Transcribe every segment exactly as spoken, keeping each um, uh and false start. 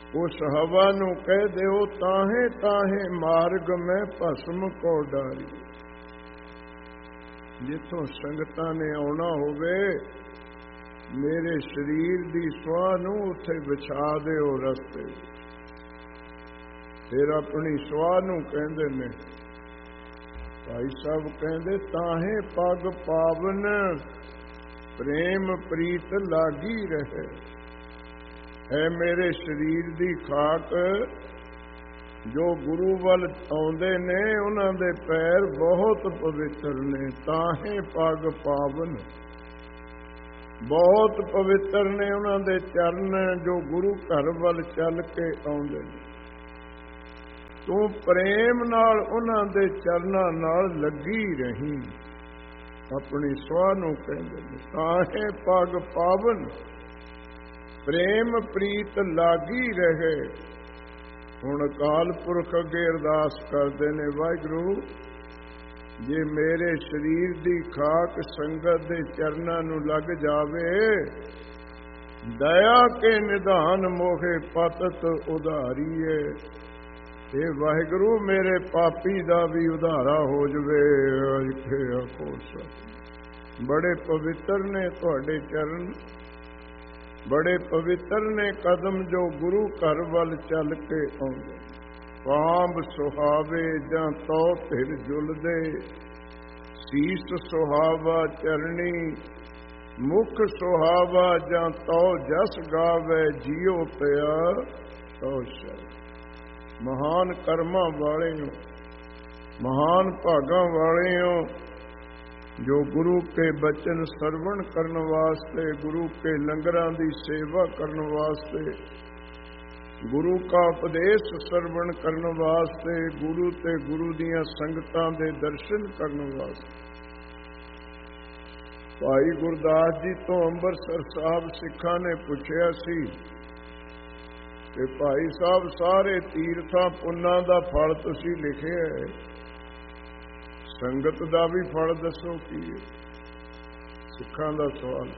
उस हवा नू कह देओ ताहे ताहे मार्ग में भस्म को डारी। जिथों संगतां ने आउणा होवे मेरे शरीर दी सुआह नू उत्थे विछा दिओ रस्ते। फिर अपनी सुआह नू कहंदे ने भाई साहब कहंदे ताहे पग पावन प्रेम प्रीत लागी रहे। है मेरे शरीर दी खाक जो गुरु वल आउंदे ने उन्हां दे पैर बहुत पवित्र ने। ताहे पग पावन बहुत पवित्र ने उन्हां दे चरण जो गुरु घर वल चल के आउंदे ने। तू प्रेम नाल उन्हां दे चरनां नाल लगी रही। अपनी सुआह नूं कहंदे ने ताहे पग पावन प्रेम प्रीत लागी रहे। हुण अकाल पुरख अगे अरदास करदे ने वाहिगुरू जे मेरे शरीर दी खाक संगत दे चरनां नूं लग जावे दया के निधान मोहे पतत उधारीए। हे वाहिगुरू मेरे पापी दा भी उधारा हो जवे। बड़े पवित्र ने तुहाडे चरण बड़े पवित्र ने कदम जो गुरु घर वल चल के आउंदे। पांब सुहावे जां तो धिर जुलदे सीस सुहावा चरणी मुख सुहावा जां तो जस गावे जियो पिया तो शर। महान कर्मां वाले हो महान भागां वाले हो जो गुरु के बचन सरवण करने वास्ते गुरु के लंगरां दी सेवा करने वास्ते गुरु का उपदेश सरवण करने वास्ते गुरु ते गुरु दियां संगतां दे दर्शन करने वास्ते। भाई गुरदास जी तो अंबरसर साहब सिखां ने पुछया सी कि भाई साहब सारे तीर्थां पुन्नां दा फल तुसीं लिखिआ है संगत दा भी फल दसो की है। सिखां दा सवाल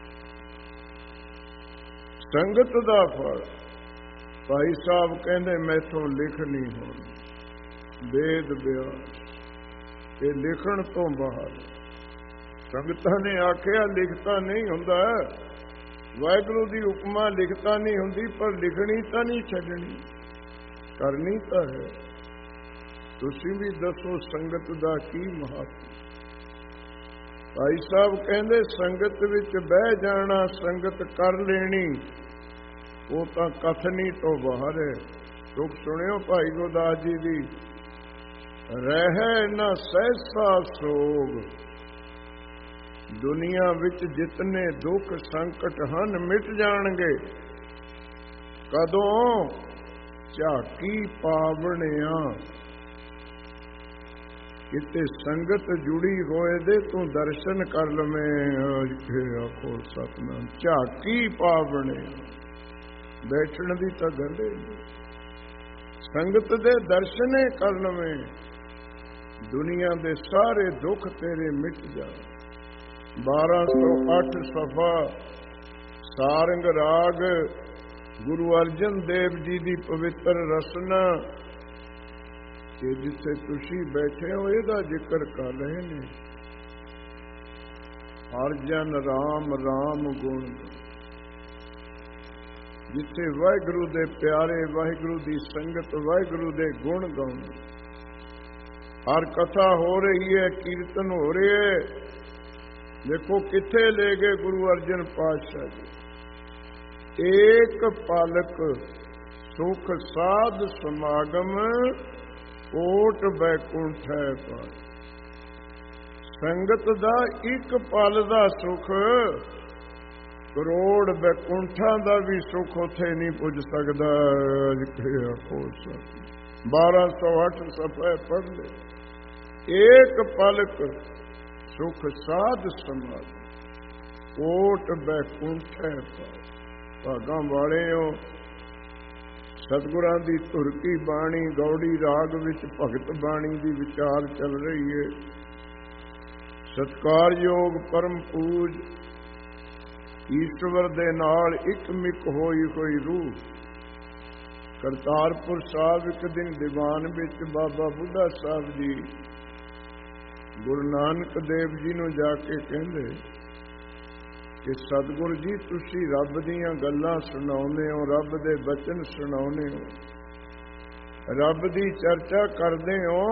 संगत दा फल। भाई साहब कहंदे मैथों लिख नहीं होनी वेद व्यास ये लिखण तो बाहर। संगतां ने आखिया लिखता नहीं हुंदा वाहिगुरू दी हुक्मां लिखता नहीं हुंदी पर लिखनी तां नहीं छड्डनी करनी तां है। तुसीं भी दसो संगत दा की महत्व। भाई साहब कहंदे संगत विच बह जाना संगत कर लेनी वो तां कथनी तो बाहर है। दुख सुनियो भाई गुरदास जी दी रह न सहसा सोग। दुनिया विच जितने दुख संकट हन मिट जाणगे कदों झाकी पावणिया। किते संगत जुड़ी होए दे तू दर्शन कर लवें। आखो सतनाम झाकी पावने बैठण दी तां गल संगत दे दर्शने कर लवें दुनिया दे सारे दुख तेरे मिट जा। बारह सौ अठ सफा सारंग राग गुरु अर्जन देव जी दी पवित्र रसना कि जिथे तुसी बैठे हो ਇਹਦਾ ਜ਼ਿਕਰ कर रहे ने। हर जन राम राम गुण जिथे वाहिगुरू दे प्यारे वाहिगुरू दी संगत वाहिगुरू दे गुण गाउण। हर कथा हो रही है कीर्तन हो रहे है। देखो किथे ले गए गुरु अर्जन पातशाह जी। एक पालक सुख साध समागम कोट बैकुंठ है पार। संगत दा एक पल दा सुख करोड़ बैकुंठा दा भी सुख उथे नहीं पुज सकदा। बारह सौ अठ सफे पढ़ ले। एक पलक सुख साध समाज कोट बैकुंठ है पार। भागां वाले हो सतगुरां दी धुर की बाणी गौड़ी राग विच भगत बाणी दी विचार चल रही है। सत्कार योग परम पूज ईश्वर दे नाल एक मिक होई कोई रूह ਕਰਤਾਰਪੁਰ ਸਾਹਿਬ ਇੱਕ ਦਿਨ ਦੀਵਾਨ ਵਿੱਚ ਬਾਬਾ ਬੁੱਢਾ ਸਾਹਿਬ ਜੀ ਗੁਰੂ ਨਾਨਕ ਦੇਵ ਜੀ ਨੂੰ ਜਾ ਕੇ ਕਹਿੰਦੇ ਕਿ ਸਤਿਗੁਰੂ ਜੀ ਤੁਸੀਂ ਰੱਬ ਦੀਆਂ ਗੱਲਾਂ ਸੁਣਾਉਂਦੇ ਹੋ, ਰੱਬ ਦੇ ਬਚਨ ਸੁਣਾਉਂਦੇ ਹੋ, ਰੱਬ ਦੀ ਚਰਚਾ ਕਰਦੇ ਹੋ,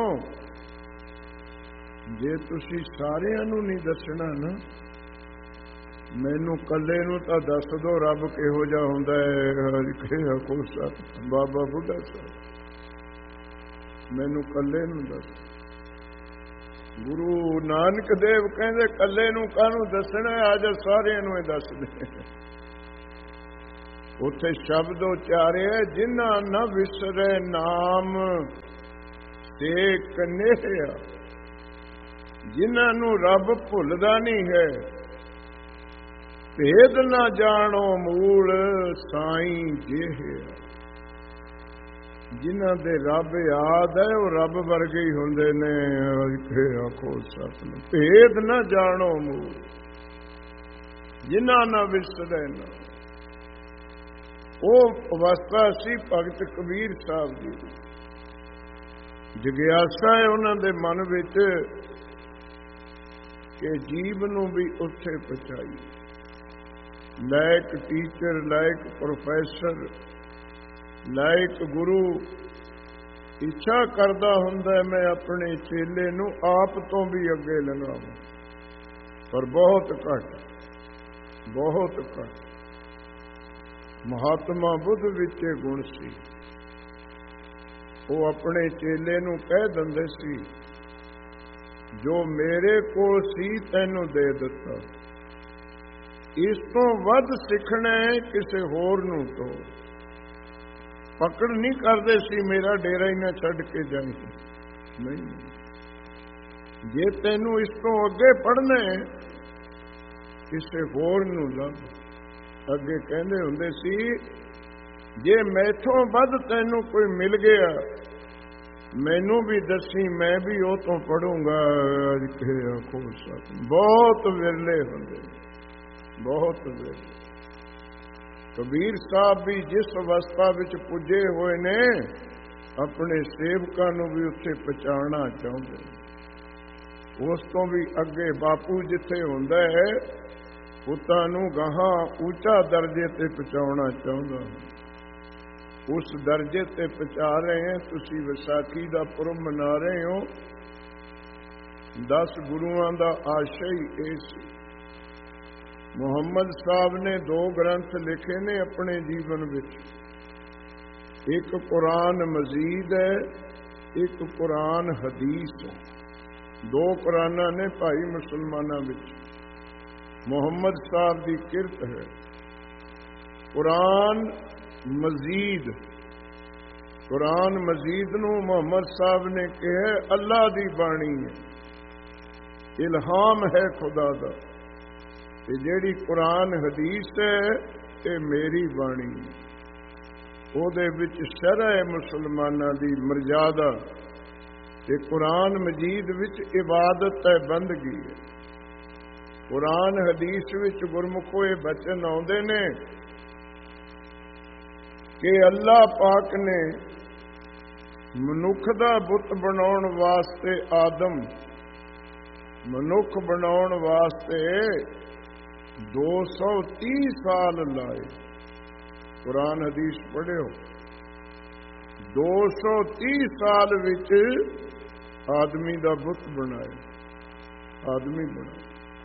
ਜੇ ਤੁਸੀਂ ਸਾਰਿਆਂ ਨੂੰ ਨਹੀਂ ਦੱਸਣਾ ਨਾ, ਮੈਨੂੰ ਕੱਲੇ ਨੂੰ ਤਾਂ ਦੱਸ ਦੋ ਰੱਬ ਕਿਹੋ ਜਿਹਾ ਹੁੰਦਾ ਹੈ। ਕਿਹਾ ਕੋ ਸਤ ਬਾਬਾ ਬੁੱਢਾ ਸਾਹਿਬ, ਮੈਨੂੰ ਕੱਲੇ ਨੂੰ ਦੱਸ। ਗੁਰੂ ਨਾਨਕ ਦੇਵ ਕਹਿੰਦੇ ਕੱਲੇ ਨੂੰ ਕਾਹਨੂੰ ਦੱਸਣਾ, ਅੱਜ ਸਾਰਿਆਂ ਨੂੰ ਇਹ ਦੱਸ ਦੇ। ਉੱਥੇ ਸ਼ਬਦ ਉਚਾਰਿਆ, ਜਿਨ੍ਹਾਂ ਨਾ ਵਿਸਰੇ ਨਾਮ ਤੇ ਕਨੇਹਿਆ, ਜਿਨ੍ਹਾਂ ਨੂੰ ਰੱਬ ਭੁੱਲਦਾ ਨਹੀਂ ਹੈ, ਭੇਦ ਨਾ ਜਾਣੋ ਮੂਲ ਸਾਈਂ ਜਿਹਾ। ਜਿਨ੍ਹਾਂ ਦੇ ਰੱਬ ਯਾਦ ਹੈ ਉਹ ਰੱਬ ਵਰਗੇ ਹੀ ਹੁੰਦੇ ਨੇ। ਆਖੋ ਸਤਿ ਭੇਦ ਨਾ ਜਾਣੋ ਮੂਲ, ਜਿਨ੍ਹਾਂ ਨਾ ਵਿਸਰੇ ਨਾ। ਉਹ ਅਵਸਥਾ ਸੀ ਭਗਤ ਕਬੀਰ ਸਾਹਿਬ ਜੀ ਦੀ। ਜਿਗਿਆਸਾ ਹੈ ਉਹਨਾਂ ਦੇ ਮਨ ਵਿੱਚ ਕਿ ਜੀਵ ਨੂੰ ਵੀ ਉੱਥੇ ਪਹੁੰਚਾਈ। ਲਾਇਕ ਟੀਚਰ, ਲਾਇਕ ਪ੍ਰੋਫੈਸਰ, ਲਾਇਕ ਗੁਰੂ ਇੱਛਾ ਕਰਦਾ ਹੁੰਦਾ ਮੈਂ ਆਪਣੇ ਚੇਲੇ ਨੂੰ ਆਪ ਤੋਂ ਵੀ ਅੱਗੇ ਲੰਘਾਵਾਂ, ਪਰ ਬਹੁਤ ਘੱਟ, ਬਹੁਤ ਘੱਟ। ਮਹਾਤਮਾ ਬੁੱਧ ਵਿੱਚ ਇਹ ਗੁਣ ਸੀ। ਉਹ ਆਪਣੇ ਚੇਲੇ ਨੂੰ ਕਹਿ ਦਿੰਦੇ ਸੀ, ਜੋ ਮੇਰੇ ਕੋਲ ਸੀ ਤੈਨੂੰ ਦੇ ਦਿੱਤਾ, ਇਸ ਤੋਂ ਵੱਧ ਸਿੱਖਣਾ ਹੈ ਕਿਸੇ ਹੋਰ ਨੂੰ ਤੋਂ। ਪਕੜ ਨਹੀਂ ਕਰਦੇ ਸੀ ਮੇਰਾ ਡੇਰਾ ਹੀ ਨਾ ਛੱਡ ਕੇ ਜਾਈਂ, ਨਹੀਂ। ਜੇ ਤੈਨੂੰ ਇਸ ਤੋਂ ਅੱਗੇ ਪੜ੍ਹਨਾ ਹੈ ਕਿਸੇ ਹੋਰ ਨੂੰ ਲੱਭ। ਅੱਗੇ ਕਹਿੰਦੇ ਹੁੰਦੇ ਸੀ, ਜੇ ਮੈਥੋਂ ਵੱਧ ਤੈਨੂੰ ਕੋਈ ਮਿਲ ਗਿਆ ਮੈਨੂੰ ਵੀ ਦੱਸੀ, ਮੈਂ ਵੀ ਉਹ ਤੋਂ ਪੜੂੰਗਾ। ਬਹੁਤ ਵਿਰਲੇ ਹੁੰਦੇ, ਬਹੁਤ ਵਿਰਲੇ। ਕਬੀਰ ਸਾਹਿਬ ਵੀ ਜਿਸ ਅਵਸਥਾ ਵਿੱਚ ਪੁੱਜੇ ਹੋਏ ਨੇ, ਆਪਣੇ ਸੇਵਕਾਂ ਨੂੰ ਵੀ ਉੱਥੇ ਪਹੁੰਚਾਉਣਾ ਚਾਹੁੰਦੇ। ਉਸ ਤੋਂ ਵੀ ਅੱਗੇ ਬਾਪੂ ਜਿੱਥੇ ਹੁੰਦਾ ਹੈ, ਪੁੱਤਾਂ ਨੂੰ ਗਾਹਾਂ ਉੱਚਾ ਦਰਜੇ ਤੇ ਪਹੁੰਚਾਉਣਾ ਚਾਹੁੰਦਾ। ਉਸ ਦਰਜੇ ਤੇ ਪਹੁੰਚਾ ਰਹੇ हैं। ਤੁਸੀਂ ਵਿਸਾਖੀ ਦਾ ਪੁਰਬ ਮਨਾ ਰਹੇ ਹੋ। ਦਸ ਗੁਰੂਆਂ ਦਾ ਆਸ਼ਾ ਹੀ ਇਹ ਸੀ। ਮੁਹੰਮਦ ਸਾਹਿਬ ਨੇ ਦੋ ਗ੍ਰੰਥ ਲਿਖੇ ਨੇ ਆਪਣੇ ਜੀਵਨ ਵਿੱਚ। ਇੱਕ ਕੁਰਾਨ ਮਜੀਦ ਹੈ, ਇੱਕ ਕੁਰਾਨ ਹਦੀਸ ਹੈ। ਦੋ ਕੁਰਾਨਾਂ ਨੇ ਭਾਈ ਮੁਸਲਮਾਨਾਂ ਵਿੱਚ। ਮੁਹੰਮਦ ਸਾਹਿਬ ਦੀ ਕਿਰਤ ਹੈ। ਕੁਰਾਨ ਮਜੀਦ, ਕੁਰਾਨ ਮਜੀਦ ਨੂੰ ਮੁਹੰਮਦ ਸਾਹਿਬ ਨੇ ਕਿਹਾ ਅੱਲਾ ਦੀ ਬਾਣੀ ਹੈ, ਇਲਹਾਮ ਹੈ ਖੁਦਾ ਦਾ। ਤੇ ਜਿਹੜੀ ਕੁਰਾਨ ਹਦੀਸ ਹੈ ਇਹ ਮੇਰੀ ਬਾਣੀ ਹੈ। ਉਹਦੇ ਵਿੱਚ ਸ਼ਰਅ ਹੈ ਮੁਸਲਮਾਨਾਂ ਦੀ ਮਰਜ਼ਾਦਾ, ਤੇ ਕੁਰਾਨ ਮਜੀਦ ਵਿੱਚ ਇਬਾਦਤ ਹੈ, ਬੰਦਗੀ ਹੈ। ਕੁਰਾਨ ਹਦੀਸ ਵਿੱਚ ਗੁਰਮੁਖੋ ਇਹ ਬਚਨ ਆਉਂਦੇ ਨੇ ਕਿ ਅੱਲਾਹ ਪਾਕ ਨੇ ਮਨੁੱਖ ਦਾ ਬੁੱਤ ਬਣਾਉਣ ਵਾਸਤੇ ਆਦਮ, ਮਨੁੱਖ ਬਣਾਉਣ ਵਾਸਤੇ ਦੋ ਸੌ ਤੀਹ ਸਾਲ ਲਾਏ। ਕੁਰਾਨ ਹਦੀਸ ਪੜ੍ਹਿਓ। ਦੋ ਸੌ ਤੀਹ ਸਾਲ ਵਿੱਚ ਆਦਮੀ ਦਾ ਬੁੱਤ ਬਣਾਇਆ, ਆਦਮੀ ਬਣਾਇਆ।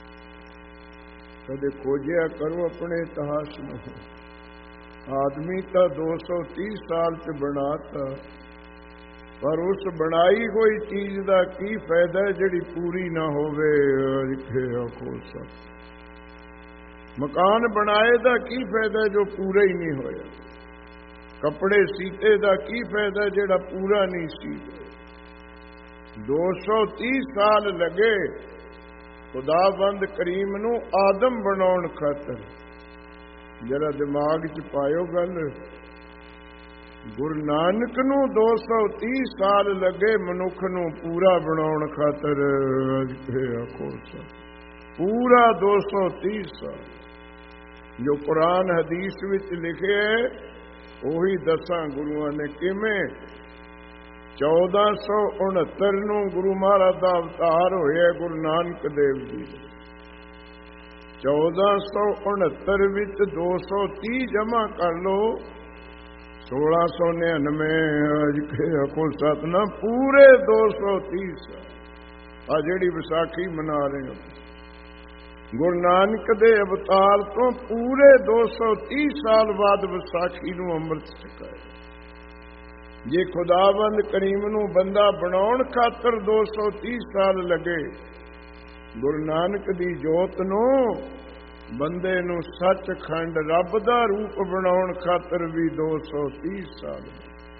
ਕਦੇ ਖੋਜਿਆ ਕਰੋ ਆਪਣੇ ਇਤਿਹਾਸ ਨੂੰ। ਆਦਮੀ ਤਾਂ ਦੋ ਸੌ ਤੀਹ ਸਾਲ ਚ ਬਣਾਤਾ, ਪਰ ਉਸ ਬਣਾਈ ਹੋਈ ਚੀਜ਼ ਦਾ ਕੀ ਫਾਇਦਾ ਜਿਹੜੀ ਪੂਰੀ ਨਾ ਹੋਵੇ। ਮਕਾਨ ਬਣਾਏ ਦਾ ਕੀ ਫਾਇਦਾ ਜੋ ਪੂਰਾ ਹੀ ਨਹੀਂ ਹੋਇਆ। ਕੱਪੜੇ ਸੀਤੇ ਦਾ ਕੀ ਫਾਇਦਾ ਜਿਹੜਾ ਪੂਰਾ ਨਹੀਂ ਸੀ। ਦੋ ਸੌ ਤੀਹ ਸਾਲ ਲੱਗੇ ਖੁਦਾਵੰਦ ਕਰੀਮ ਨੂੰ ਆਦਮ ਬਣਾਉਣ ਖਾਤਰ। ਜਰਾ ਦਿਮਾਗ 'ਚ ਪਾਇਓ ਗੱਲ। ਗੁਰੂ ਨਾਨਕ ਨੂੰ ਦੋ ਸੌ ਤੀਹ ਸਾਲ ਲੱਗੇ ਮਨੁੱਖ ਨੂੰ ਪੂਰਾ ਬਣਾਉਣ ਖਾਤਰ। ਪੂਰਾ ਦੋ ਸੌ ਤੀਹ ਸਾਲ। ਜੋ ਕੁਰਾਨ ਹਦੀਸ ਵਿੱਚ ਲਿਖੇ ਉਹੀ ਦਸਾਂ ਗੁਰੂਆਂ ਨੇ ਕਿਵੇਂ ਚੌਦਾਂ ਸੌ ਉਣਹੱਤਰ ਨੂੰ ਗੁਰੂ ਮਹਾਰਾਜ ਦਾ ਅਵਤਾਰ ਹੋਇਆ ਗੁਰੂ ਨਾਨਕ ਦੇਵ ਜੀ। ਚੌਦਾਂ ਸੌ ਉਣਹੱਤਰ ਵਿੱਚ ਦੋ ਸੌ ਤੀਹ ਜਮ੍ਹਾਂ ਕਰ ਲਓ, ਸੋਲਾਂ ਸੌ ਨਿਆਨਵੇਂ ਅੱਜ ਕੇ ਅਕੋ ਸਤਨਾ ਪੂਰੇ ਦੋ ਸੌ ਤੀਹ ਸਾਲ ਆ ਜਿਹੜੀ ਵਿਸਾਖੀ ਮਨਾ ਰਹੇ ਹੋ। ਗੁਰੂ ਨਾਨਕ ਦੇ ਅਵਤਾਰ ਤੋਂ ਪੂਰੇ ਦੋ ਸੌ ਤੀਹ ਸਾਲ ਬਾਅਦ ਵਿਸਾਖੀ ਨੂੰ ਅੰਮ੍ਰਿਤ ਛਕਾਇਆ। ਜੇ ਖੁਦਾਵੰਦ ਕਰੀਮ ਨੂੰ ਬੰਦਾ ਬਣਾਉਣ ਖਾਤਰ ਦੋ ਸੌ ਤੀਹ ਸਾਲ ਲੱਗੇ, ਗੁਰੂ ਨਾਨਕ ਦੀ ਜੋਤ ਨੂੰ ਬੰਦੇ ਨੂੰ ਸੱਚਖੰਡ ਰੱਬ ਦਾ ਰੂਪ ਬਣਾਉਣ ਖਾਤਰ ਵੀ ਦੋ ਸੌ ਤੀਹ ਸਾਲ।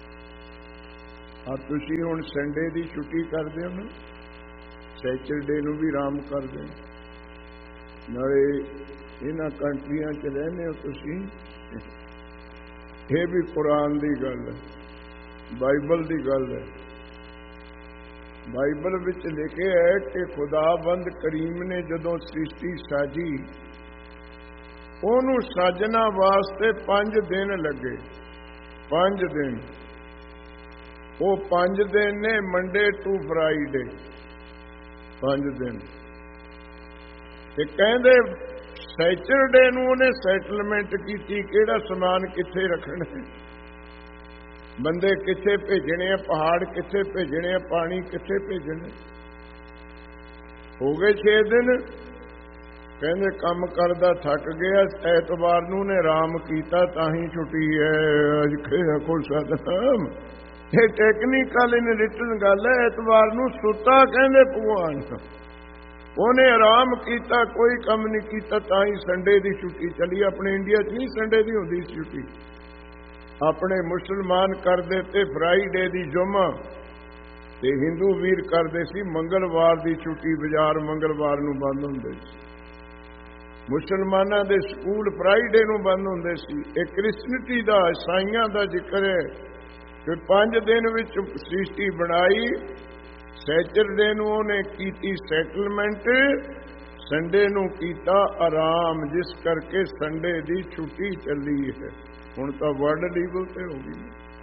ਆ ਤੁਸੀਂ ਹੁਣ ਸੰਡੇ ਦੀ ਛੁੱਟੀ ਕਰਦੇ ਹੋ ਨਾ, ਸੈਚਰਡੇ ਨੂੰ ਵੀ ਆਰਾਮ ਕਰਦੇ ਹੋ, ਨਾਲੇ ਇਹਨਾਂ ਕੰਟਰੀਆਂ 'ਚ ਰਹਿੰਦੇ ਹੋ ਤੁਸੀਂ। ਇਹ ਵੀ ਕੁਰਾਨ ਦੀ ਗੱਲ ਹੈ, ਬਾਈਬਲ ਦੀ ਗੱਲ ਹੈ। ਬਾਈਬਲ ਵਿੱਚ ਲਿਖਿਆ ਹੈ ਕਿ ਖੁਦਾਵੰਦ ਕਰੀਮ ਨੇ ਜਦੋਂ ਸ੍ਰਿਸ਼ਟੀ ਸਾਜੀ, ਉਹਨੂੰ ਸਾਜਣਾ ਵਾਸਤੇ ਪੰਜ ਦਿਨ ਲੱਗੇ। ਪੰਜ ਦਿਨ, ਉਹ ਪੰਜ ਦਿਨ ਨੇ ਮੰਡੇ ਟੂ ਫਰਾਈਡੇ, ਪੰਜ ਦਿਨ। ਤੇ ਕਹਿੰਦੇ ਸੈਚਰਡੇ ਨੂੰ ਉਹਨੇ ਸੈਟਲਮੈਂਟ ਕੀਤੀ, ਕਿਹੜਾ ਸਮਾਨ ਕਿੱਥੇ ਰੱਖਣਾ, ਬੰਦੇ ਕਿੱਥੇ ਭੇਜਣੇ ਆ, ਪਹਾੜ ਕਿੱਥੇ ਭੇਜਣੇ ਆ, ਪਾਣੀ ਕਿੱਥੇ ਭੇਜਣੇ। ਹੋ ਗਏ ਛੇ ਦਿਨ, ਕਹਿੰਦੇ ਕੰਮ ਕਰਦਾ ਥੱਕ ਗਿਆ, ਐਤਵਾਰ ਨੂੰ ਨੇ ਆਰਾਮ ਕੀਤਾ, ਤਾਂ ਹੀ ਛੁੱਟੀ ਹੈ। ਅੱਜ ਖੇ ਕੋਲ ਸਤਨਾਮ, ਇਹ ਟੈਕਨੀਕਲ ਇਨ ਰਿਟਨ ਗੱਲ ਹੈ। ਐਤਵਾਰ ਨੂੰ ਸੁੱਤਾ ਕਹਿੰਦੇ ਭਗਵਾਨ, ਉਹਨੇ ਆਰਾਮ ਕੀਤਾ, ਕੋਈ ਕੰਮ ਨਹੀਂ ਕੀਤਾ, ਤਾਂ ਹੀ ਸੰਡੇ ਦੀ ਛੁੱਟੀ ਚੱਲੀ। ਆਪਣੇ ਇੰਡੀਆ 'ਚ ਨਹੀਂ ਸੰਡੇ ਦੀ ਹੁੰਦੀ ਛੁੱਟੀ, ਆਪਣੇ ਮੁਸਲਮਾਨ ਕਰਦੇ ਤੇ ਫਰਾਈਡੇ ਦੀ ਜੁਮਾ, ਤੇ ਹਿੰਦੂ ਵੀਰ ਕਰਦੇ ਸੀ ਮੰਗਲਵਾਰ ਦੀ ਛੁੱਟੀ। ਬਾਜ਼ਾਰ ਮੰਗਲਵਾਰ ਨੂੰ ਬੰਦ ਹੁੰਦੇ ਸੀ, ਮੁਸਲਮਾਨਾਂ ਦੇ ਸਕੂਲ ਫਰਾਈਡੇ ਨੂੰ ਬੰਦ ਹੁੰਦੇ ਸੀ। ਇਹ ਕ੍ਰਿਸਚਨਿਟੀ ਦਾ, ਈਸਾਈਆਂ ਦਾ ਜ਼ਿਕਰ ਹੈ ਕਿ ਪੰਜ ਦਿਨ ਵਿੱਚ ਸ੍ਰਿਸ਼ਟੀ ਬਣਾਈ। ਸੈਚਰਡੇ ਨੂੰ ਉਹਨੇ ਕੀਤੀ ਸੈਟਲਮੈਂਟ, ਸੰਡੇ ਨੂੰ ਕੀਤਾ ਆਰਾਮ, ਜਿਸ ਕਰਕੇ ਸੰਡੇ ਦੀ ਛੁੱਟੀ ਚੱਲੀ ਹੈ। ਹੁਣ ਤਾਂ ਵਰਲਡ ਲੀਵਲ ਤੇ ਹੋ ਗਈ,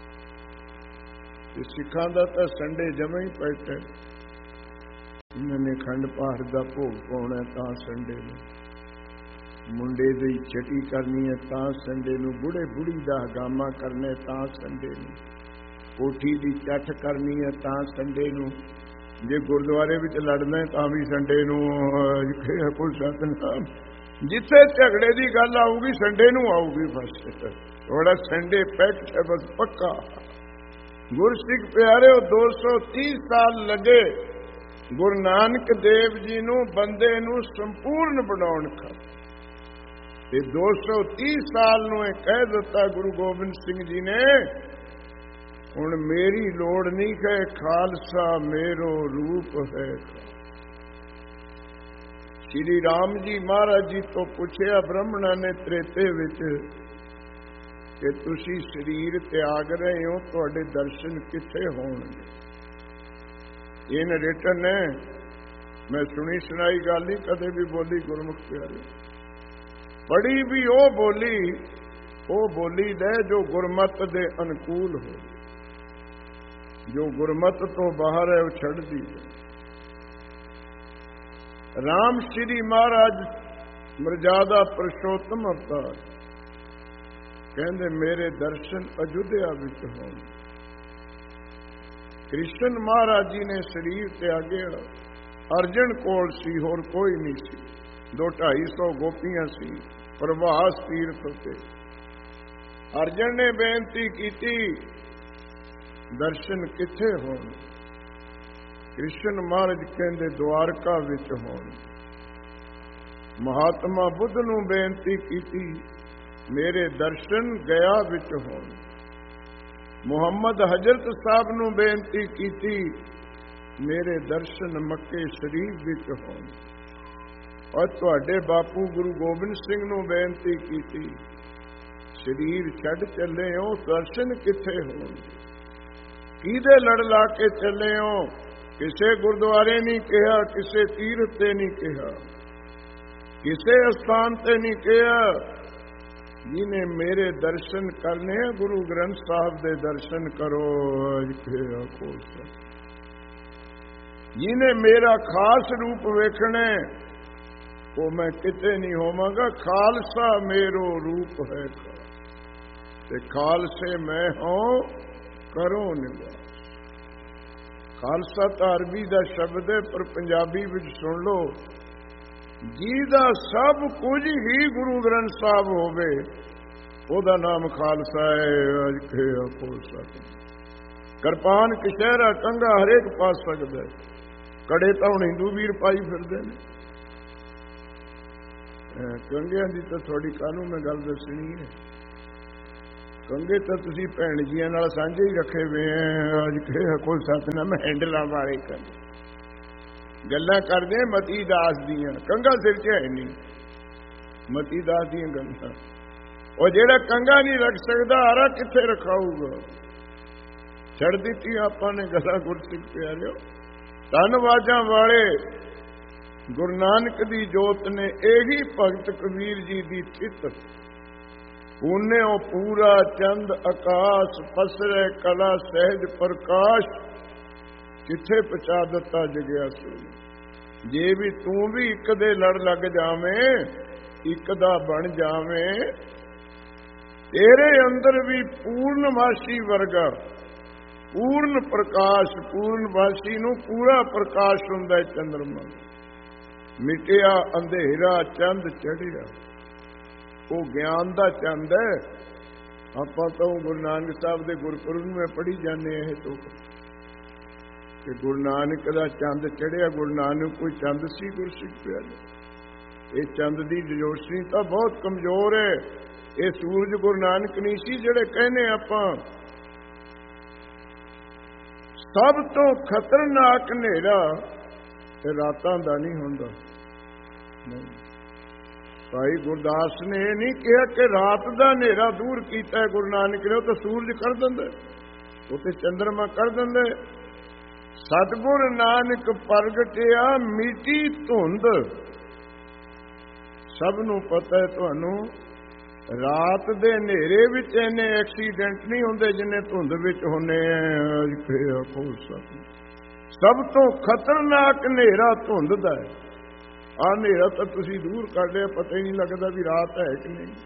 ਸਿੱਖਾਂ ਦਾ ਤਾਂ ਸੰਡੇ ਜਮਾ ਹੀ ਪੈਟਾ। ਇਹਨਾਂ ਨੇ ਖੰਡ ਪਾਠ ਦਾ ਭੋਗ ਪਾਉਣਾ ਤਾਂ ਸੰਡੇ ਨੂੰ, ਮੁੰਡੇ ਦੀ ਛਟੀ ਕਰਨੀ ਹੈ ਤਾਂ ਸੰਡੇ ਨੂੰ, ਬੁੜੇ ਬੁੜੀ ਦਾ ਹਗਾਮਾ ਕਰਨਾ ਤਾਂ ਸੰਡੇ ਨੂੰ, ਕੋਠੀ ਦੀ ਚੱਠ ਕਰਨੀ ਹੈ ਤਾਂ ਸੰਡੇ ਨੂੰ, ਜੇ ਗੁਰਦੁਆਰੇ ਵਿੱਚ ਲੜਨਾ ਤਾਂ ਵੀ ਸੰਡੇ ਨੂੰ। ਕੋਈ ਸਤਨਾਮ, ਜਿੱਥੇ ਝਗੜੇ ਦੀ ਗੱਲ ਆਊਗੀ ਸੰਡੇ ਨੂੰ ਆਊਗੀ, ਬਸ ਥੋੜਾ ਸੰਡੇ ਪੈਕਟ ਹੈ, ਬਸ ਪੱਕਾ। ਗੁਰਸਿੱਖ ਪਿਆਰਿਓ, ਦੋ ਸੌ ਤੀਹ ਸਾਲ ਲੱਗੇ ਗੁਰੂ ਨਾਨਕ ਦੇਵ ਜੀ ਨੂੰ ਬੰਦੇ ਨੂੰ ਸੰਪੂਰਨ ਬਣਾਉਣ ਖਾਤਰ, ਤੇ ਦੋ ਸੌ ਤੀਹ ਸਾਲ ਨੂੰ ਇਹ ਕਹਿ ਦਿੱਤਾ ਗੁਰੂ ਗੋਬਿੰਦ ਸਿੰਘ ਜੀ ਨੇ, ਹੁਣ ਮੇਰੀ ਲੋੜ ਨਹੀਂ ਹੈ, ਖਾਲਸਾ ਮੇਰੋ ਰੂਪ ਹੈ। ਸ਼੍ਰੀ ਰਾਮ ਜੀ ਮਹਾਰਾਜ ਜੀ ਤੋਂ ਪੁੱਛਿਆ ਬ੍ਰਾਹਮਣਾਂ ਨੇ ਤ੍ਰੇਤੇ ਵਿੱਚ ਕਿ ਤੁਸੀਂ ਸਰੀਰ ਤਿਆਗ ਰਹੇ ਹੋ, ਤੁਹਾਡੇ ਦਰਸ਼ਨ ਕਿੱਥੇ ਹੋਣਗੇ। ਇਹ ਰਿਟਨ ਹੈ, ਮੈਂ ਸੁਣੀ ਸੁਣਾਈ ਗੱਲ ਨਹੀਂ ਕਦੇ ਵੀ ਬੋਲੀ ਗੁਰਮੁਖ ਪਿਆਰੇ। ਪੜੀ ਵੀ ਉਹ ਬੋਲੀ, ਉਹ ਬੋਲੀ ਦੇ ਜੋ ਗੁਰਮਤ ਦੇ ਅਨੁਕੂਲ ਹੋ, ਜੋ ਗੁਰਮਤ ਤੋਂ ਬਾਹਰ ਹੈ ਉਹ ਛੱਡਦੀ ਹੈ। ਰਾਮ ਸ਼੍ਰੀ ਮਹਾਰਾਜ ਮਰਜ਼ਾਦਾ ਪੁਰਸ਼ੋਤਮ ਅਵਤਾਰ, ਕਹਿੰਦੇ ਮੇਰੇ ਦਰਸ਼ਨ ਅਯੁੱਧਿਆ ਵਿੱਚ ਹੋਣ। ਕ੍ਰਿਸ਼ਨ ਮਹਾਰਾਜ ਜੀ ਨੇ ਸਰੀਰ ਤਿਆਗਿਆ, ਅਰਜਨ ਕੋਲ ਸੀ, ਹੋਰ ਕੋਈ ਨਹੀਂ ਸੀ, ਦੋ ਢਾਈ ਸੌ ਗੋਪੀਆਂ ਸੀ ਪ੍ਰਭਾਸ ਤੀਰਥ ਉੱਤੇ। ਅਰਜਨ ਨੇ ਬੇਨਤੀ ਕੀਤੀ ਦਰਸ਼ਨ ਕਿੱਥੇ ਹੋਣ। ਕ੍ਰਿਸ਼ਨ ਮਹਾਰਾਜ ਕਹਿੰਦੇ ਦੁਆਰਕਾ ਵਿੱਚ ਹੋਣ। ਮਹਾਤਮਾ ਬੁੱਧ ਨੂੰ ਬੇਨਤੀ ਕੀਤੀ ਮੇਰੇ ਦਰਸ਼ਨ ਗਿਆ ਵਿੱਚ ਹੋਣ। ਮੁਹੰਮਦ ਹਜ਼ਰਤ ਸਾਹਿਬ ਨੂੰ ਬੇਨਤੀ ਕੀਤੀ ਮੇਰੇ ਦਰਸ਼ਨ ਮੱਕੇ ਸ਼ਰੀਫ ਵਿੱਚ ਹੋਣ। ਔਰ ਤੁਹਾਡੇ ਬਾਪੂ ਗੁਰੂ ਗੋਬਿੰਦ ਸਿੰਘ ਨੂੰ ਬੇਨਤੀ ਕੀਤੀ ਸਰੀਰ ਛੱਡ ਚੱਲੇ ਹੋ, ਦਰਸ਼ਨ ਕਿੱਥੇ ਹੋਣ। ਕਿਹਦੇ ਲੜ ਲਾ ਕੇ ਚੱਲੇ ਹੋ। ਕਿਸੇ ਗੁਰਦੁਆਰੇ ਨਹੀਂ ਕਿਹਾ, ਕਿਸੇ ਤੀਰਥ ਤੇ ਨਹੀਂ ਕਿਹਾ, ਕਿਸੇ ਅਸਥਾਨ ਤੇ ਨਹੀਂ ਕਿਹਾ, ਜਿਹਨੇ ਮੇਰੇ ਦਰਸ਼ਨ ਕਰਨੇ ਆ, ਗੁਰੂ ਗ੍ਰੰਥ ਸਾਹਿਬ ਦੇ ਦਰਸ਼ਨ ਕਰੋ। ਜਿਹਨੇ ਮੇਰਾ ਖਾਸ ਰੂਪ ਵੇਖਣਾ, ਉਹ ਮੈਂ ਕਿਤੇ ਨਹੀਂ ਹੋਵਾਂਗਾ। ਖਾਲਸਾ ਮੇਰੋ ਰੂਪ ਹੈ ਤੇ ਖਾਲਸੇ ਮੈਂ ਹਾਂ ਕਰੋ ਨਿਵਾਸ। ਖਾਲਸਾ ਤਾਂ ਅਰਬੀ ਦਾ ਸ਼ਬਦ ਹੈ, ਪਰ ਪੰਜਾਬੀ ਵਿੱਚ ਸੁਣ ਲਓ, ਜਿਹਦਾ ਸਭ ਕੁਝ ਹੀ ਗੁਰੂ ਗ੍ਰੰਥ ਸਾਹਿਬ ਹੋਵੇ, ਉਹਦਾ ਨਾਮ ਖਾਲਸਾ ਹੈ। ਕਿਰਪਾਨ ਕਛਹਿਰਾ ਕੰਘਾ ਹਰੇਕ ਪਾ ਸਕਦਾ ਹੈ, ਕੜੇ ਤਾਂ ਹੁਣ ਹਿੰਦੂ ਵੀਰ ਪਾਈ ਫਿਰਦੇ ਨੇ। ਕੰਘਿਆਂ ਦੀ ਤਾਂ ਥੋੜੀ ਕਾਹਨੂੰ ਮੈਂ ਗੱਲ ਦੱਸਣੀ ਹੈ। ਕੰਘੇ ਤਾਂ ਤੁਸੀਂ ਭੈਣ ਜੀਆਂ ਨਾਲ ਸਾਂਝੇ ਹੀ ਰੱਖੇ ਹੋਏ ਆ। ਅੱਜ ਕੋਈ ਸਤਨਾਮ ਹੈਂਡਲਾਂ ਬਾਰੇ ਕਰ ਗੱਲਾਂ ਕਰਦੇ ਮਤੀ ਦਾਸ ਦੀਆਂ, ਕੰਘਾ ਸਿਰ 'ਚ ਹੈ ਨਹੀਂ। ਮਤੀ ਦਾਸ ਦੀਆਂ ਗੱਲਾਂ, ਉਹ ਜਿਹੜਾ ਕੰਘਾ ਨਹੀਂ ਰੱਖ ਸਕਦਾ, ਆਰਾ ਕਿੱਥੇ ਰਖਾਊਗਾ। ਛੱਡ ਦਿੱਤੀ ਆਪਾਂ ਨੇ ਗੱਲਾਂ ਗੁਰਸਿੱਖ ਪਿਆਰਿਓ। ਧੰਨਵਾਜਾਂ ਵਾਲੇ ਗੁਰੂ ਨਾਨਕ ਦੀ ਜੋਤ ਨੇ ਇਹੀ ਭਗਤ ਕਬੀਰ ਜੀ ਦੀ ਚਿੱਤ ਪੁੰਨਿਓ ਪੂਰਾ ਚੰਦ ਆਕਾਸ਼, ਪਸਰੇ ਕਲਾ ਸਹਿਜ ਪ੍ਰਕਾਸ਼, ਕਿੱਥੇ ਪਹੁੰਚਾ ਦਿੱਤਾ ਜਗਿਆ ਸੂ। ਜੇ ਵੀ ਤੂੰ ਵੀ ਇੱਕ ਦੇ ਲੜ ਲੱਗ ਜਾਵੇਂ, ਇੱਕ ਦਾ ਬਣ ਜਾਵੇਂ, ਤੇਰੇ ਅੰਦਰ ਵੀ ਪੂਰਨਮਾਸ਼ੀ ਵਰਗਾ ਪੂਰਨ ਪ੍ਰਕਾਸ਼। ਪੂਰਨਮਾਸ਼ੀ ਨੂੰ ਪੂਰਾ ਪ੍ਰਕਾਸ਼ ਹੁੰਦਾ ਹੈ ਚੰਦਰਮਾ। ਮਿਟਿਆ ਅੰਧੇਰਾ ਚੰਦ ਚੜਿਆ, ਉਹ ਗਿਆਨ ਦਾ ਚੰਦ ਹੈ। ਆਪਾਂ ਤਾਂ ਗੁਰੂ ਨਾਨਕ ਸਾਹਿਬ ਦੇ ਗੁਰਪੁਰਬ ਨੂੰ ਪੜ੍ਹੀ ਜਾਂਦੇ ਇਹ ਤੋਂ ਕਿ ਗੁਰੂ ਨਾਨਕ ਦਾ ਚੰਦ ਚੜਿਆ। ਗੁਰੂ ਨਾਨਕ ਕੋਈ ਚੰਦ ਸੀ ਗੁਰਸਿੱਖ ਪਿਆਰੇ? ਇਹ ਚੰਦ ਦੀ ਰੋਸ਼ਨੀ ਤਾਂ ਬਹੁਤ ਕਮਜ਼ੋਰ ਹੈ। ਇਹ ਸੂਰਜ ਗੁਰੂ ਨਾਨਕ ਨਹੀਂ ਸੀ ਜਿਹੜੇ ਕਹਿੰਦੇ ਆਪਾਂ ਸਭ ਤੋਂ ਖਤਰਨਾਕ ਹਨੇਰਾ ਇਹ ਰਾਤਾਂ ਦਾ ਨਹੀਂ ਹੁੰਦਾ। ਭਾਈ ਗੁਰਦਾਸ ਨੇ ਇਹ ਨਹੀਂ ਕਿਹਾ ਕਿ ਰਾਤ ਦਾ ਹਨੇਰਾ ਦੂਰ ਕੀਤਾ ਗੁਰੂ ਨਾਨਕ ਨੇ, ਉਹ ਤਾਂ ਸੂਰਜ ਕਰ ਦਿੰਦੇ, ਉਹ ਤੇ ਚੰਦਰਮਾ ਕਰ ਦਿੰਦੇ। ਸਤਿਗੁਰ ਨਾਨਕ ਪ੍ਰਗਟਿਆ ਮਿੱਟੀ ਧੁੰਦ। ਸਭ ਨੂੰ ਪਤਾ ਹੈ ਤੁਹਾਨੂੰ, ਰਾਤ ਦੇ ਹਨੇਰੇ ਵਿੱਚ ਇੰਨੇ ਐਕਸੀਡੈਂਟ ਨਹੀਂ ਹੁੰਦੇ ਜਿੰਨੇ ਧੁੰਦ ਵਿੱਚ ਹੁੰਦੇ ਆ। ਸਭ ਤੋਂ ਖਤਰਨਾਕ ਹਨੇਰਾ ਧੁੰਦ ਦਾ ਹੈ। ਆਹ ਹਨੇਰਾ ਤਾਂ ਤੁਸੀਂ ਦੂਰ ਕਰ ਲਿਆ, ਪਤਾ ਹੀ ਨਹੀਂ ਲੱਗਦਾ ਵੀ ਰਾਤ ਹੈ ਕਿ ਨਹੀਂ।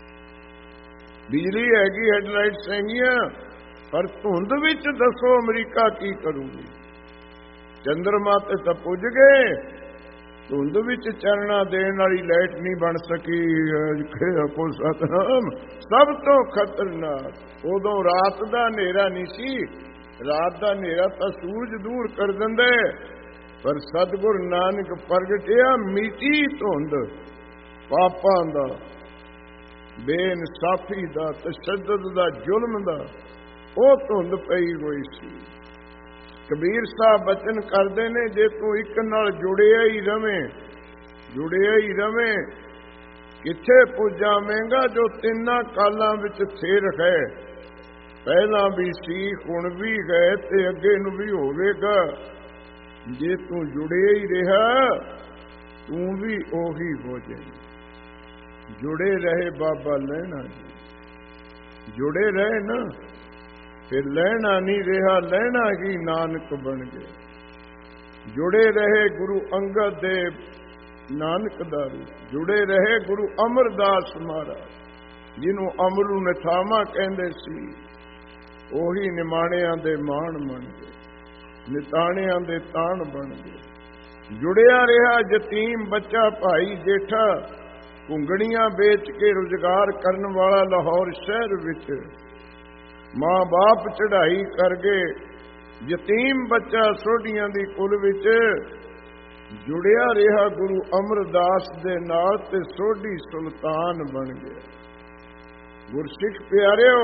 ਬਿਜਲੀ ਹੈਗੀ, ਹੈਡਲਾਈਟਸ ਹੈਗੀਆਂ, ਪਰ ਧੁੰਦ ਵਿੱਚ ਦੱਸੋ ਅਮਰੀਕਾ ਕੀ ਕਰੂਗੀ। ਚੰਦਰਮਾ ਤੇ ਤਾਂ ਪੁੱਜ ਗਏ, ਧੁੰਦ ਵਿੱਚ ਚਰਣਾ ਦੇਣ ਵਾਲੀ ਲਾਈਟ ਨਹੀਂ ਬਣ ਸਕੀ। ਕੋਈ ਸਤਨਾਮ। ਸਭ ਤੋਂ ਖਤਰਨਾਕ ਉਦੋਂ ਰਾਤ ਦਾ ਹਨੇਰਾ ਨਹੀਂ ਸੀ। ਰਾਤ ਦਾ ਹਨੇਰਾ ਤਾਂ ਸੂਰਜ ਦੂਰ ਕਰ ਦਿੰਦੇ, ਪਰ ਸਤਿਗੁਰ ਨਾਨਕ ਪ੍ਰਗਟਿਆ ਮਿੱਟੀ ਧੁੰਦ ਪਾਪਾਂ ਦਾ, ਬੇਇਨਸਾਫੀ ਦਾ, ਤਸ਼ੱਦਦ ਦਾ, ਜ਼ੁਲਮ ਦਾ। ਉਹ ਧੁੰਦ ਪਈ ਹੋਈ ਸੀ। ਕਬੀਰ ਸਾਹਿਬ ਬਚਨ ਕਰਦੇ ਨੇ, ਜੇ ਤੂੰ ਇੱਕ ਨਾਲ ਜੁੜਿਆ ਹੀ ਰਵੇਂ, ਜੁੜਿਆ ਹੀ ਰਵੇਂ, ਕਿੱਥੇ ਪੁੱਜਾਵੇਂਗਾ ਜੋ ਤਿੰਨਾਂ ਕਾਲਾਂ ਵਿੱਚ ਥਿਰ ਹੈ। ਪਹਿਲਾਂ ਵੀ ਸੀ, ਹੁਣ ਵੀ ਹੈ ਤੇ ਅੱਗੇ ਨੂੰ ਵੀ ਹੋਵੇਗਾ। ਜੇ ਤੂੰ ਜੁੜਿਆ ਹੀ ਰਿਹਾ, ਤੂੰ ਵੀ ਉਹੀ ਹੋ ਜਾਏ। ਜੁੜੇ ਰਹੇ ਬਾਬਾ ਲੈਣਾ ਜੀ, ਜੁੜੇ ਰਹੇ ਨਾ, ਫਿਰ ਲੈਣਾ ਨਹੀਂ ਰਿਹਾ, ਲੈਣਾ ਹੀ ਨਾਨਕ ਬਣ ਗਏ। ਜੁੜੇ ਰਹੇ ਗੁਰੂ ਅੰਗਦ ਦੇਵ ਨਾਨਕ ਦਾ ਰੂਪ, ਜੁੜੇ ਰਹੇ ਗੁਰੂ ਅਮਰਦਾਸ ਮਹਾਰਾਜ ਜਿਹਨੂੰ ਅਮਰੂ ਨਿਥਾਵਾਂ ਕਹਿੰਦੇ ਸੀ। ਉਹੀ ਨਿਮਾਣਿਆਂ ਦੇ ਮਾਣ ਬਣ ਗਏ, ਨਿਤਾਣਿਆਂ ਦੇ ਤਾਣ ਬਣ ਗਏ। ਜੁੜਿਆ ਰਿਹਾ ਯਤੀਮ ਬੱਚਾ ਭਾਈ ਜੇਠਾ, ਘੁੰਗਣੀਆਂ ਵੇਚ ਕੇ ਰੁਜ਼ਗਾਰ ਕਰਨ ਵਾਲਾ ਲਾਹੌਰ ਸ਼ਹਿਰ ਵਿੱਚ। ਮਾਂ ਬਾਪ ਚੜ੍ਹਾਈ ਕਰ ਗਏ, ਯਤੀਮ ਬੱਚਾ ਸੋਢੀਆਂ ਦੀ ਕੁਲ ਵਿੱਚ। ਜੁੜਿਆ ਰਿਹਾ ਗੁਰੂ ਅਮਰਦਾਸ ਦੇ ਨਾਲ ਤੇ ਸੋਢੀ ਸੁਲਤਾਨ ਬਣ ਗਿਆ। ਗੁਰਸਿੱਖ ਪਿਆਰਿਓ,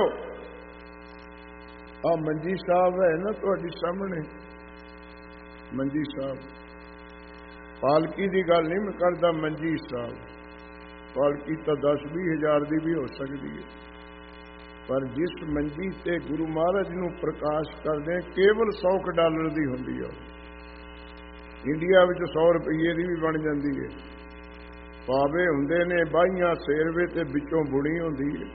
ਆ ਮੰਜੀ ਸਾਹਿਬ ਹੈ ਨਾ ਤੁਹਾਡੇ ਸਾਹਮਣੇ, ਮੰਜੀ ਸਾਹਿਬ। ਪਾਲਕੀ ਦੀ ਗੱਲ ਨਹੀਂ ਮੈਂ ਕਰਦਾ, ਮੰਜੀ ਸਾਹਿਬ। ਪਾਲਕੀ ਤਾਂ ਦਸ ਵੀਹ ਹਜ਼ਾਰ ਦੀ ਵੀ ਹੋ ਸਕਦੀ ਹੈ, ਪਰ ਜਿਸ ਮੰਜੀ ਤੇ ਗੁਰੂ ਮਹਾਰਾਜ ਨੂੰ ਪ੍ਰਕਾਸ਼ ਕਰਦੇ ਕੇਵਲ ਸੌ ਡਾਲਰ ਦੀ ਹੁੰਦੀ ਹੈ। ਇੰਡੀਆ ਵਿੱਚ ਸੌ ਰੁਪਈਏ ਦੀ ਵੀ ਬਣ ਜਾਂਦੀ ਹੈ। ਪਾਵੇ ਹੁੰਦੇ ਨੇ ਬਾਹੀਆਂ ਸੇਰਵੇ ਤੇ ਵਿੱਚੋਂ ਬੁਣੀ ਹੁੰਦੀ ਹੈ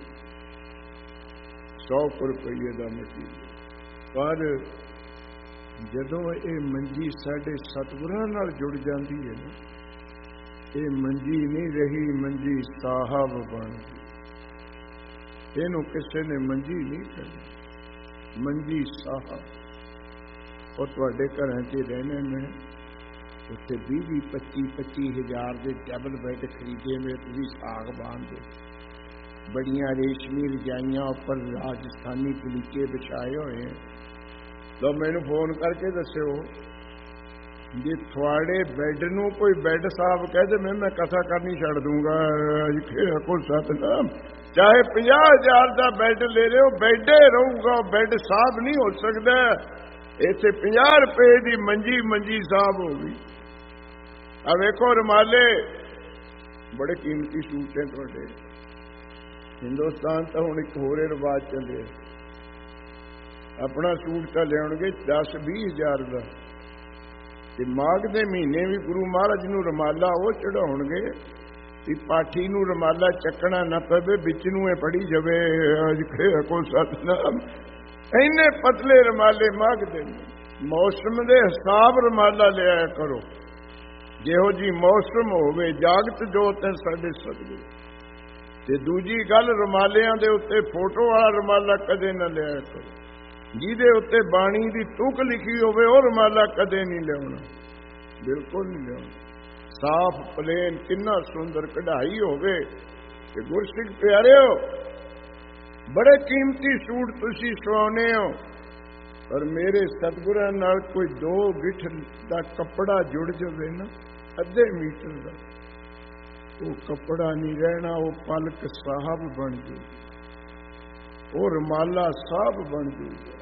ਸੌ ਰੁਪਈਏ ਦਾ ਮਟੀਰੀਅਲ। ਪਰ ਜਦੋਂ ਇਹ ਮੰਜੀ ਸਾਡੇ ਸਤਿਗੁਰਾਂ ਨਾਲ ਜੁੜ ਜਾਂਦੀ ਹੈ ਨਾ, ਇਹ ਮੰਜੀ ਨਹੀਂ ਰਹੀ, ਮੰਜੀ ਸਾਹਿਬ ਬਣ ਗਈ। ਇਹਨੂੰ ਕਿਸੇ ਨੇ ਮੰਜੀ ਨਹੀਂ ਕਰਨੀ, ਮੰਜੀ ਸਾਹਿਬ। ਉਹ ਤੁਹਾਡੇ ਘਰਾਂ 'ਚ ਰਹਿਣੇ ਨੇ, ਉੱਥੇ ਵੀਹ ਵੀਹ ਪੱਚੀ ਪੱਚੀ ਹਜ਼ਾਰ ਦੇ ਡਬਲ ਬੈੱਡ ਖਰੀਦੇ ਹੋਏ, ਤੁਸੀਂ ਸਾਗ ਬਾਂਧਦੇ, ਬੜੀਆਂ ਰੇਸ਼ਮੀ ਰਜਾਈਆਂ ਉੱਪਰ ਰਾਜਸਥਾਨੀ ਕਲੀਚੇ ਵਿਛਾਏ ਹੋਏ। ਤਾਂ ਮੈਨੂੰ ਫੋਨ ਕਰਕੇ ਦੱਸਿਓ, ਜੇ ਤੁਹਾਡੇ ਬੈੱਡ ਨੂੰ ਕੋਈ ਬੈੱਡ ਸਾਹਿਬ ਕਹਿ ਦੇ, ਮੈਂ ਮੈਂ ਕਥਾ ਕਰਨੀ ਛੱਡ ਦੂੰਗਾ। ਕੋਈ ਸਤਨਾਮ, ਚਾਹੇ ਪੰਜਾਹ ਹਜ਼ਾਰ ਦਾ ਬੈੱਡ ਲੈ ਲਿਓ, ਬੈੱਡੇ ਰਹੂਗਾ, ਬੈੱਡ ਸਾਹਿਬ ਨਹੀਂ ਹੋ ਸਕਦਾ। ਇੱਥੇ ਪੰਜਾਹ ਰੁਪਏ ਦੀ ਮੰਜੀ ਮੰਜੀ ਸਾਹਿਬ ਹੋ ਗਈ। ਆ ਵੇਖੋ ਰੁਮਾਲੇ, ਬੜੇ ਕੀਮਤੀ ਸੂਟ ਹੈ ਤੁਹਾਡੇ। ਹਿੰਦੁਸਤਾਨ ਤਾਂ ਹੁਣ ਇੱਕ ਹੋਰੇ ਰਿਵਾਜ ਚੱਲੇ, ਆਪਣਾ ਸੂਟ ਤਾਂ ਲਿਆਉਣਗੇ ਦਸ ਵੀਹ ਹਜ਼ਾਰ ਦਾ, ਤੇ ਮਾਘ ਦੇ ਮਹੀਨੇ ਵੀ ਗੁਰੂ ਮਹਾਰਾਜ ਨੂੰ ਰੁਮਾਲਾ ਉਹ ਚੜਾਉਣਗੇ ਕਿ ਪਾਠੀ ਨੂੰ ਰੁਮਾਲਾ ਚੱਕਣਾ ਨਾ ਪਵੇ, ਵਿੱਚ ਨੂੰ ਇਹ ਪੜੀ ਜਾਵੇ ਕੋਈ ਸਤਨਾਮ। ਇੰਨੇ ਪਤਲੇ ਰੁਮਾਲੇ ਮਾਘ ਦੇ, ਮੌਸਮ ਦੇ ਹਿਸਾਬ ਰੁਮਾਲਾ ਲਿਆਇਆ ਕਰੋ, ਜਿਹੋ ਜੀ ਮੌਸਮ ਹੋਵੇ। ਜਾਗਤ ਜੋਤ ਹੈ ਸਾਡੇ ਸਤਿਗੁਰੂ। ਤੇ ਦੂਜੀ ਗੱਲ, ਰੁਮਾਲਿਆਂ ਦੇ ਉੱਤੇ ਫੋਟੋ ਵਾਲਾ ਰੁਮਾਲਾ ਕਦੇ ਨਾ ਲਿਆਇਆ ਕਰੋ, ਜਿਹਦੇ ਉੱਤੇ ਬਾਣੀ ਦੀ ਤੁਕ ਲਿਖੀ ਹੋਵੇ ਉਹ ਰੁਮਾਲਾ ਕਦੇ ਨਹੀਂ ਲਿਆਉਣਾ, ਬਿਲਕੁਲ ਨਹੀਂ ਲਿਆਉਣਾ। ਸਾਫ਼ ਪਲੇਨ, ਕਿੰਨਾ ਸੁੰਦਰ ਕਢਾਈ ਹੋਵੇ। ਤੇ ਗੁਰਸਿੱਖ ਪਿਆਰਿਓ, ਬੜੇ ਕੀਮਤੀ ਸੂਟ ਤੁਸੀਂ ਸਵਾਉਨੇ ਹੋ, ਪਰ ਮੇਰੇ ਸਤਿਗੁਰਾਂ ਨਾਲ ਕੋਈ ਦੋ ਗਿੱਠ ਦਾ ਕੱਪੜਾ ਜੁੜ ਜਾਵੇ ਨਾ, ਅੱਧੇ ਮੀਟਰ ਦਾ, ਉਹ ਕੱਪੜਾ ਨਹੀਂ ਰਹਿਣਾ, ਉਹ ਪਲਕ ਸਾਹਿਬ ਬਣ ਜੂ, ਉਹ ਰੁਮਾਲਾ ਸਾਹਿਬ ਬਣ ਜੂਗਾ।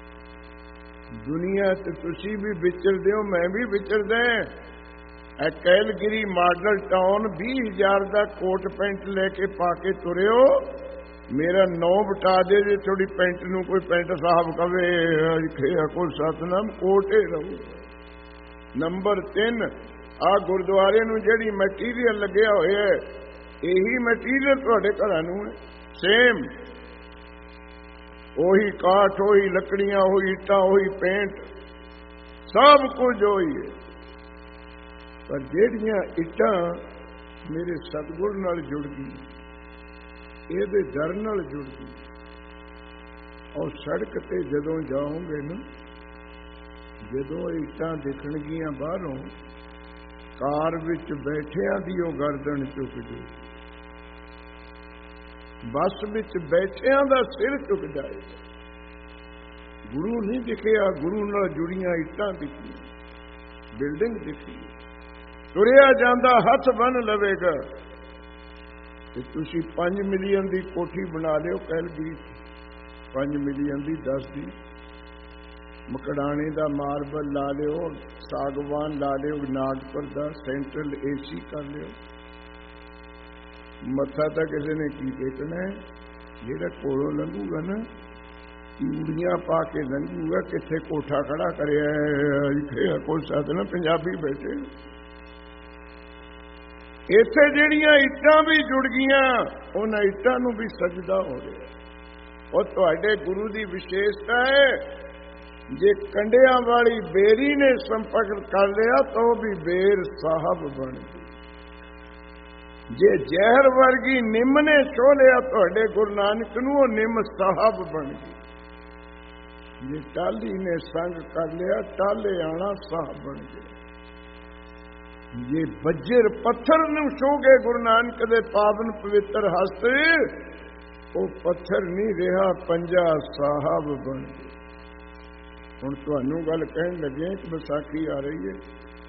ਦੁਨੀਆ ਤੇ ਤੁਸੀਂ ਵੀ ਵਿਚਰਦੇ ਹੋ, ਮੈਂ ਵੀ ਵਿਚਰਦਾ। ਇਹ ਕੈਲਗਰੀ ਮਾਡਲ ਟਾਊਨ ਵੀਹ ਹਜ਼ਾਰ ਦਾ ਕੋਟ ਪੈਂਟ ਲੈ ਕੇ ਪਾ ਕੇ ਤੁਰਿਓ, ਮੇਰਾ ਨੌ ਬਟਾ ਦੇ ਜੇ ਥੋੜੀ ਪੈਂਟ ਨੂੰ ਕੋਈ ਪੈਂਟ ਸਾਹਿਬ ਕਵੇ, ਕੋਈ ਸਤਨਾਮ, ਕੋਟੇ ਰਹੂ। ਨੰਬਰ ਤਿੰਨ, ਆ ਗੁਰਦੁਆਰੇ ਨੂੰ ਜਿਹੜੀ ਮਟੀਰੀਅਲ ਲੱਗਿਆ ਹੋਇਆ, ਇਹੀ ਮਟੀਰੀਅਲ ਤੁਹਾਡੇ ਘਰਾਂ ਨੂੰ ਹੈ, ਸੇਮ ਉਹੀ ਕਾਠ, ਉਹੀ ਲੱਕੜੀਆਂ, ਉਹੀ ਇੱਟਾਂ, ਉਹੀ ਪੇਂਟ, ਸਭ ਕੁਝ ਉਹੀ ਹੈ। ਪਰ ਜਿਹੜੀਆਂ ਇੱਟਾਂ ਮੇਰੇ ਸਤਿਗੁਰ ਨਾਲ ਜੁੜ ਗਈ, ਇਹਦੇ ਦਰ ਨਾਲ ਜੁੜ ਗਈ, ਔਰ ਸੜਕ ਤੇ ਜਦੋਂ ਜਾਓਗੇ ਨਾ, ਜਦੋਂ ਇੱਟਾਂ ਦਿਖਣਗੀਆਂ ਬਾਹਰੋਂ, ਕਾਰ ਵਿੱਚ ਬੈਠਿਆਂ ਦੀ ਉਹ ਗਰਦਨ ਝੁਕ ਜੂ, ਬੱਸ ਵਿੱਚ ਬੈਠਿਆਂ ਦਾ ਸਿਰ ਝੁਕ ਜਾਏ। ਗੁਰੂ ਨਹੀਂ ਦਿਖਿਆ, ਗੁਰੂ ਨਾਲ ਜੁੜੀਆਂ ਇੱਟਾਂ ਦਿਖੀਆਂ, ਬਿਲਡਿੰਗ ਦਿਖੀ, ਤੁਰਿਆ ਜਾਂਦਾ ਹੱਥ ਬੰਨ ਲਵੇਗਾ। ਤੇ ਤੁਸੀਂ ਪੰਜ ਮਿਲੀਅਨ ਦੀ ਕੋਠੀ ਬਣਾ ਲਿਓ ਕੈਲਗਰੀ, ਪੰਜ ਮਿਲੀਅਨ ਦੀ, ਦਸ ਦੀ, ਮਕੜਾਣੇ ਦਾ ਮਾਰਬਲ ਲਾ ਲਿਓ, ਸਾਗਵਾਨ ਲਾ ਲਿਓ, ਨਾਗਪੁਰ ਦਾ ਸੈਂਟਰਲ ਏਸੀ ਕਰ ਲਿਓ। ਮੱਥਾ ਤਾਂ ਕਿਸੇ ਨੇ ਕੀ ਟੇਕਣਾ, ਜਿਹੜਾ ਕੋਲੋਂ ਲੰਘੂਗਾ ਨਾ, ਊੜੀਆਂ ਪਾ ਕੇ ਲੰਘੂਗਾ, ਕਿੱਥੇ ਕੋਠਾ ਖੜਾ ਕਰਿਆ, ਕੋਈ ਸਤਨਾਮ, ਪੰਜਾਬੀ ਬੈਠੇ। ਇੱਥੇ ਜਿਹੜੀਆਂ ਇੱਟਾਂ ਵੀ ਜੁੜ ਗਈਆਂ, ਉਹਨਾਂ ਇੱਟਾਂ ਨੂੰ ਵੀ ਸਜਦਾ ਹੋ ਰਿਹਾ। ਉਹ ਤੁਹਾਡੇ ਗੁਰੂ ਦੀ ਵਿਸ਼ੇਸ਼ਤਾ ਹੈ, ਜੇ ਕੰਡਿਆਂ ਵਾਲੀ ਬੇਰੀ ਨੇ ਸੰਪਰਕ ਕਰ ਲਿਆ ਤਾਂ ਉਹ ਵੀ ਬੇਰ ਸਾਹਿਬ ਬਣ ਗਈ। ਜੇ ਜ਼ਹਿਰ ਵਰਗੀ ਨਿੰਮ ਨੇ ਛੋਹ ਲਿਆ ਤੁਹਾਡੇ ਗੁਰੂ ਨਾਨਕ ਨੂੰ, ਉਹ ਨਿੰਮ ਸਾਹਿਬ ਬਣ ਗਈ। ਜੇ ਟਾਲੀ ਨੇ ਸੰਗ ਕਰ ਲਿਆ, ਟਾਲੇ ਆਣਾ ਸਾਹਿਬ ਬਣ ਗਿਆ। ਜੇ ਬੱਜਰ ਪੱਥਰ ਨੂੰ ਛੋਹ ਗਏ ਗੁਰੂ ਨਾਨਕ ਦੇ ਪਾਵਨ ਪਵਿੱਤਰ ਹਸਤ, ਉਹ ਪੱਥਰ ਨਹੀਂ ਰਿਹਾ, ਪੰਜਾ ਸਾਹਿਬ ਬਣ ਗਏ। ਹੁਣ ਤੁਹਾਨੂੰ ਗੱਲ ਕਹਿਣ ਲੱਗੇ ਕਿ ਵਿਸਾਖੀ ਆ ਰਹੀ ਹੈ,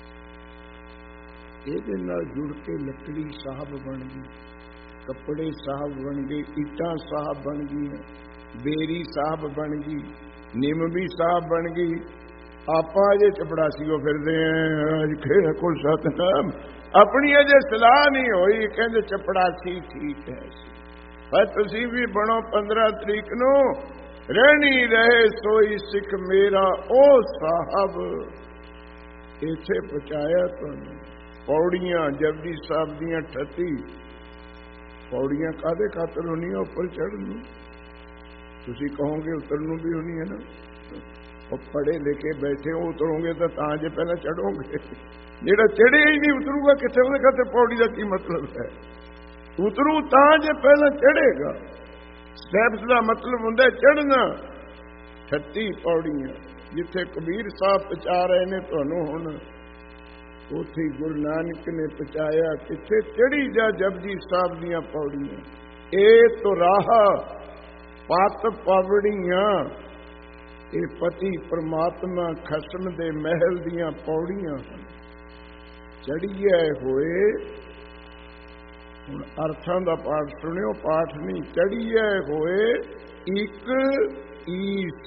ਇਹਦੇ ਨਾਲ ਜੁੜ ਕੇ ਲੱਕੜੀ ਸਾਹਿਬ ਬਣ ਗਈ, ਕੱਪੜੇ ਸਾਹਿਬ ਬਣ ਗਏ, ਇੱਟਾਂ ਸਾਹਿਬ ਬਣ ਗਈਆਂ, ਬੇਰੀ ਸਾਹਿਬ ਬਣ ਗਈ, ਨਿੰਮ ਵੀ ਸਾਹਿਬ ਬਣ ਗਈ। ਆਪਾਂ ਅਜੇ ਚਪੜਾਸੀਓ ਫਿਰਦੇ ਆਂ, ਕੋਈ ਸਤਨਾਮ, ਆਪਣੀ ਅਜੇ ਸਲਾਹ ਨਹੀਂ ਹੋਈ, ਕਹਿੰਦੇ ਚਪੜਾਸੀ ਠੀਕ ਹੈ। ਪਰ ਤੁਸੀਂ ਵੀ ਬਣੋ, ਪੰਦਰਾਂ ਤਰੀਕ ਨੂੰ ਰਹਿਣੀ ਰਹੇ ਸੋਈ ਸਿੱਖ ਮੇਰਾ, ਉਹ ਸਾਹਿਬ ਇੱਥੇ ਪਹੁੰਚਾਇਆ ਤੁਹਾਨੂੰ। पौड़ियां जपजी साहब दियां अठत्ती पौड़ियां काहदे खातर होनी उपर चढ़न नूं तुसीं कहोगे उतरन नूं भी होनी है ना और पढ़े लिखे बैठे हो उतरोगे तो तां जे पहला चढ़ोगे जेड़ा चढ़े ही नहीं उतरूगा किथे उहदे खातिर पौड़ी का की मतलब है उतरू तां जे पहला चढ़ेगा स्टैप्स का मतलब हुंदा चढ़ना अठत्ती पौड़ियां जिथे कबीर साहब पहुंचा रहे ने तुहानूं हुण उथे गुरु नानक ने पहुंचाया किथे चढ़ी जा जपजी साहब दियां पौड़ियां ए तो राह पत पवड़ियां ये पति परमात्मा खसम दे महल दियां पौड़ियां चढ़िए होए हुण अर्थां दा पाठ सुनियो पाठ नहीं चढ़िए होए इक ईस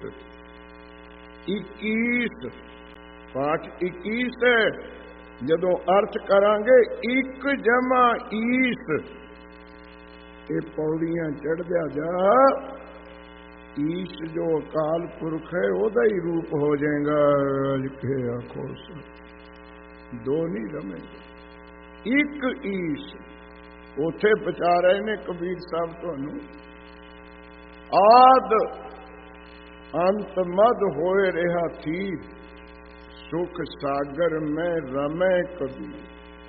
इक्कीस पाठ इक्कीस है जदों अर्थ करांगे एक जमा ईस ये पौड़ियां चढ़द्या जा ईश जो अकाल पुरख है ओदा ही रूप हो जाएगा लिखे आखो दो नहीं रमेगा एक ईश उथे पहुंचा रहे ने कबीर साहब तुहानूं आद अंत मद होए रहा थी सुख सागर में रमे कबीर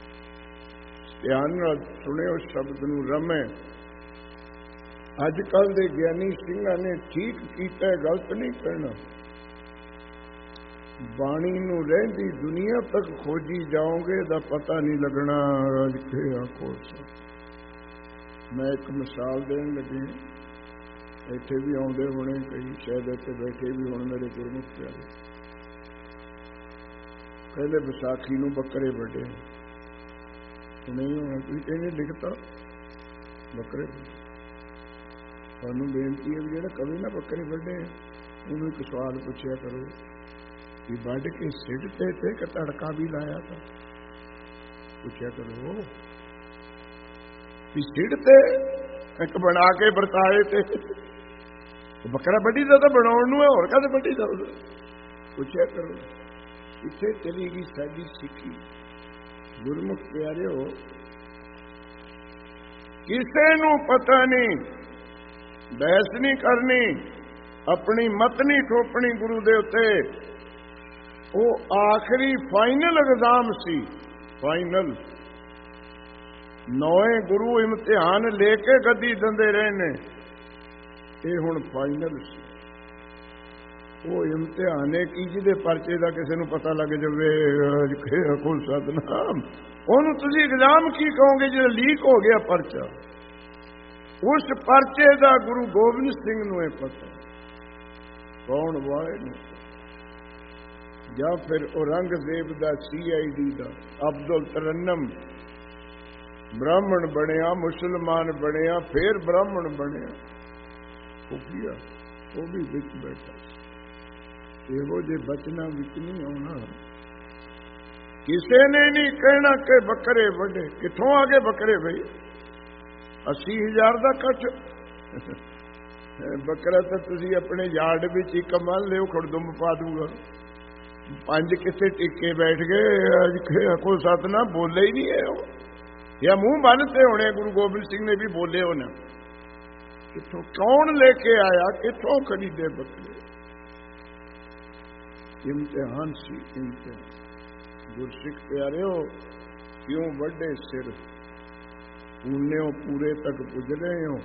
ध्यान नाल सुनियो शब्द नूं रमे अजकल दे ज्ञानी सिंघां ने ठीक कीता गलत नहीं कहना बाणी नूं रहिंदी दुनिया तक खोजी जाओगे दा पता नहीं लगना लिखे आखो मैं एक मिसाल देन लगी इत्थे भी आउंदे होणे कई शायद इत्थे बैठे भी होण मेरे गुरमुख प्यारे कहले विसाखी नूं बकरे वड्डे नहीं होना कोई कहने लिखता बकरे तुहानूं बेनती है भी जिहड़ा कभी ना बकरे वड्डे उहनूं एक सवाल पुछिया करो कि वड्ड के सिर ते ते कि तड़का भी लाया था पुछिया करो कि सिर ते एक बना के बरताए थे बकरा बड्डी दा तां बनाउण नूं है होर काहदे बड्डी दा पुछिया करो इत्थे चली गई साडी सिक्खी गुरमुख प्यारे हो किसे नूं पता नहीं बहस नहीं करनी अपनी मत नहीं ठोपनी गुरु दे उत्ते वो आखिरी फाइनल एग्जाम सी फाइनल नौवे गुरु इम्तिहान लेके गद्दी दिंदे रहे ने ये हुण फाइनल सी वो इम्तिहान है की जिहदे परचे दा किसे नूं पता लग जावे कोई सतनाम ओनूं तुसीं एग्जाम की कहोगे जिहड़ा लीक हो गया परचा उस परचे दा गुरु गोबिंद सिंह नूं है पता कौन वाए ने या फिर औरंगजेब दा सी आई डी दा अब्दुल तरन्नम ब्राह्मण बनिया मुसलमान बनिया फिर ब्राह्मण बनिया खुफिया वो भी विच बैठा ਇਹੋ जे बचना विच नहीं आना किसी ने नहीं कहना कि बकरे वड्डे किथों आ गए बकरे भाई अस्सी हजार का कट बकरा तो तुसी अपने यार्ड विच ही कमान लियो खुड़दुम पा दूंगा पंज किथे टिके बैठ गए कोई सतना बोले ही नहीं है या मुंह बनते होने गुरु गोबिंद सिंह ने भी बोले होना किथों कौन लेके आया किथों खरीदे बकरे इम्तिहान सी इम्तिहान गुरसिख प्यारे हो क्यों बड़े सिर पुण्यों पूरे तक पुज रहे हो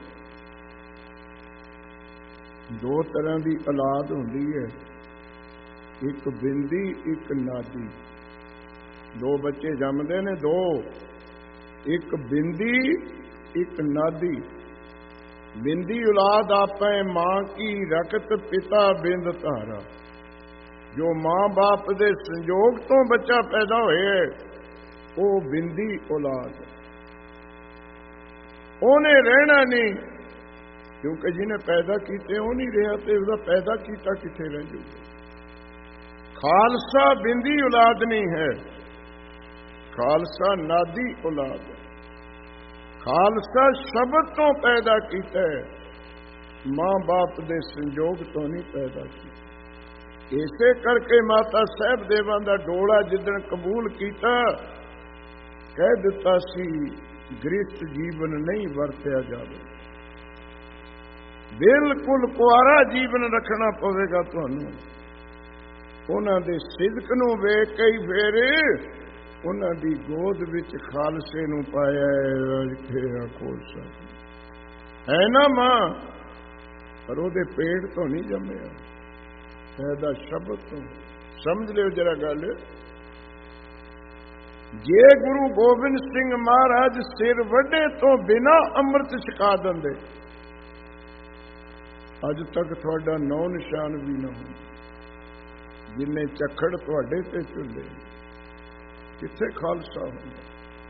दो तरह की औलाद होंदी है एक बिंदी एक नादी दो बच्चे जमदे ने दो एक बिंदी एक नादी बिंदी औलाद आपे मां की रकत पिता बिंद धारा जो मां बाप दे संजोग तो बच्चा पैदा होए वो बिंदी औलाद उन्हें रहना नहीं क्योंकि जिन्हें पैदा किए वो नहीं रहा तो उसका पैदा किया किथे रह जाऊगा खालसा बिंदी औलाद नहीं है खालसा नादी औलाद है खालसा शब्द तो पैदा किया है मां बाप दे संजोग तो नहीं पैदा किया इसे करके माता साहब देवां दा डोला जिदन कबूल किया ਕਹਿ ਦਿੱਤਾ ਸੀ ਗ੍ਰਸਥ ਜੀਵਨ ਨਹੀਂ ਵਰਤਿਆ ਜਾਵੇ, ਬਿਲਕੁਲ ਕੁਆਰਾ ਜੀਵਨ ਰੱਖਣਾ ਪਵੇਗਾ ਤੁਹਾਨੂੰ। ਉਹਨਾਂ ਦੇ ਸਿਦਕ ਨੂੰ ਵੇਖ ਕੇ ਹੀ ਫੇਰ ਉਹਨਾਂ ਦੀ ਗੋਦ ਵਿੱਚ ਖਾਲਸੇ ਨੂੰ ਪਾਇਆ ਹੈ। ਖਾਲਸਾ ਹੈ ਨਾ ਮਾਂ, ਪਰ ਉਹਦੇ ਪੇਟ ਤੋਂ ਨਹੀਂ ਜੰਮਿਆ, ਇਹਦਾ ਸ਼ਬਦ ਤੋਂ। ਸਮਝ ਲਿਓ ਜਰਾ ਗੱਲ। ਜੇ ਗੁਰੂ ਗੋਬਿੰਦ ਸਿੰਘ ਮਹਾਰਾਜ ਸਿਰ ਵੱਡੇ ਤੋਂ ਬਿਨਾਂ ਅੰਮ੍ਰਿਤ ਛਕਾ ਦਿੰਦੇ, ਅੱਜ ਤੱਕ ਤੁਹਾਡਾ ਨੌ ਨਿਸ਼ਾਨ ਵੀ ਨਾ ਹੁੰਦਾ। ਜਿੰਨੇ ਝੱਖੜ ਤੁਹਾਡੇ ਤੇ ਝੁੱਲੇ, ਕਿੱਥੇ ਖਾਲਸਾ ਹੁੰਦਾ।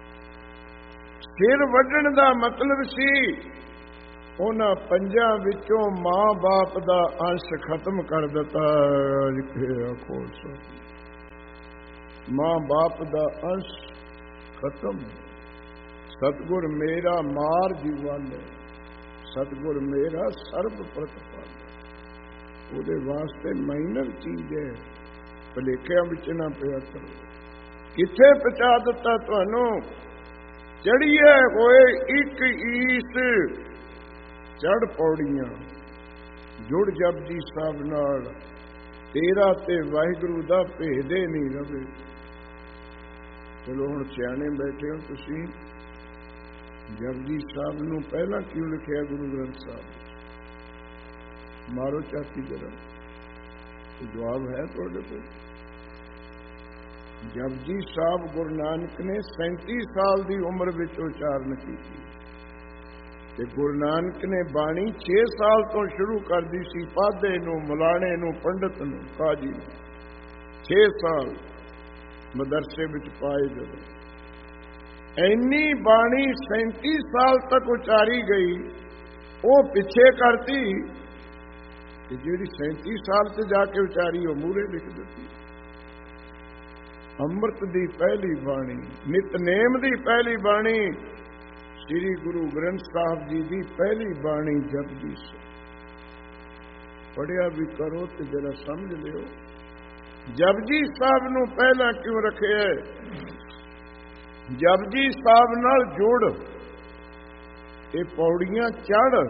ਸਿਰ ਵੱਢਣ ਦਾ ਮਤਲਬ ਸੀ ਉਹਨਾਂ ਪੰਜਾਂ ਵਿੱਚੋਂ ਮਾਂ ਬਾਪ ਦਾ ਅੰਸ਼ ਖਤਮ ਕਰ ਦਿੱਤਾ। ਖਾਲਸਾ ਮਾਂ ਬਾਪ ਦਾ ਅੰਸ਼ ਖਤਮ। ਸਤਿਗੁਰ ਮੇਰਾ ਮਾਰ ਜੀਵਾਲੇ, ਸਤਿਗੁਰ ਮੇਰਾ ਸਰਬ ਪ੍ਰਤਪਾਲ। ਉਹਦੇ ਵਾਸਤੇ ਮਾਈਨਰ ਚੀਜ਼ ਹੈ, ਭਲੇਖਿਆਂ ਵਿੱਚ ਨਾ ਪਿਆ ਕਰੋ। ਕਿੱਥੇ ਪਹੁੰਚਾ ਦਿੱਤਾ ਤੁਹਾਨੂੰ। ਚੜੀਏ ਹੋਏ ਇੱਕ ਈਸ ਚੜ ਪੌੜੀਆਂ, ਜੁੜ ਜਪਜੀ ਸਾਹਿਬ ਨਾਲ, ਤੇਰਾ ਤੇ ਵਾਹਿਗੁਰੂ ਦਾ ਭੇਦੇ ਨਹੀਂ ਰਵੇ। ਚਲੋ ਹੁਣ ਸਿਆਣੇ ਬੈਠੇ ਹੋ ਤੁਸੀਂ, ਜਪਜੀ ਸਾਹਿਬ ਨੂੰ ਪਹਿਲਾਂ ਕਿਉਂ ਲਿਖਿਆ ਗੁਰੂ ਗ੍ਰੰਥ ਸਾਹਿਬ? ਮਾਰੋ ਚਾਤੀ ਜਰਾ, ਜਵਾਬ ਹੈ ਤੁਹਾਡੇ ਕੋਲ। ਜਪਜੀ ਸਾਹਿਬ ਗੁਰੂ ਨਾਨਕ ਨੇ ਸੈਂਤੀ ਸਾਲ ਦੀ ਉਮਰ ਵਿੱਚ ਉਚਾਰਨ ਕੀਤੀ, ਤੇ ਗੁਰੂ ਨਾਨਕ ਨੇ ਬਾਣੀ ਛੇ ਸਾਲ ਤੋਂ ਸ਼ੁਰੂ ਕਰਦੀ ਸੀ। ਪਾਧੇ ਨੂੰ, ਮਲਾਣੇ ਨੂੰ, ਪੰਡਤ ਨੂੰ, ਕਾਜੀ ਨੂੰ ਛੇ ਸਾਲ ਮਦਰਸੇ ਵਿੱਚ ਪਾਏ। ਜਦੋਂ ਇੰਨੀ ਬਾਣੀ ਸੈਂਤੀ ਸਾਲ ਤੱਕ ਉਚਾਰੀ ਗਈ, ਉਹ ਪਿੱਛੇ ਕਰਤੀ ਤੇ ਜਿਹੜੀ ਸੈਂਤੀ ਸਾਲ ਤੇ ਜਾ ਕੇ ਉਚਾਰੀ ਉਹ ਮੂਹਰੇ ਲਿਖ ਦਿੱਤੀ। ਅੰਮ੍ਰਿਤ ਦੀ ਪਹਿਲੀ ਬਾਣੀ, ਨਿਤਨੇਮ ਦੀ ਪਹਿਲੀ ਬਾਣੀ, ਸ੍ਰੀ ਗੁਰੂ ਗ੍ਰੰਥ ਸਾਹਿਬ ਜੀ ਦੀ ਪਹਿਲੀ ਬਾਣੀ ਜਪਜੀ ਸਾਹਿਬ। ਪੜਿਆ ਵੀ ਕਰੋ ਤੇ ਜਰਾ ਸਮਝ ਲਿਓ, ਜਪਜੀ ਸਾਹਿਬ ਨੂੰ ਪਹਿਲਾਂ ਕਿਉਂ ਰੱਖਿਆ? ਜਪਜੀ ਸਾਹਿਬ ਨਾਲ ਜੁੜ, ਇਹ ਪੌੜੀਆਂ ਚੜ।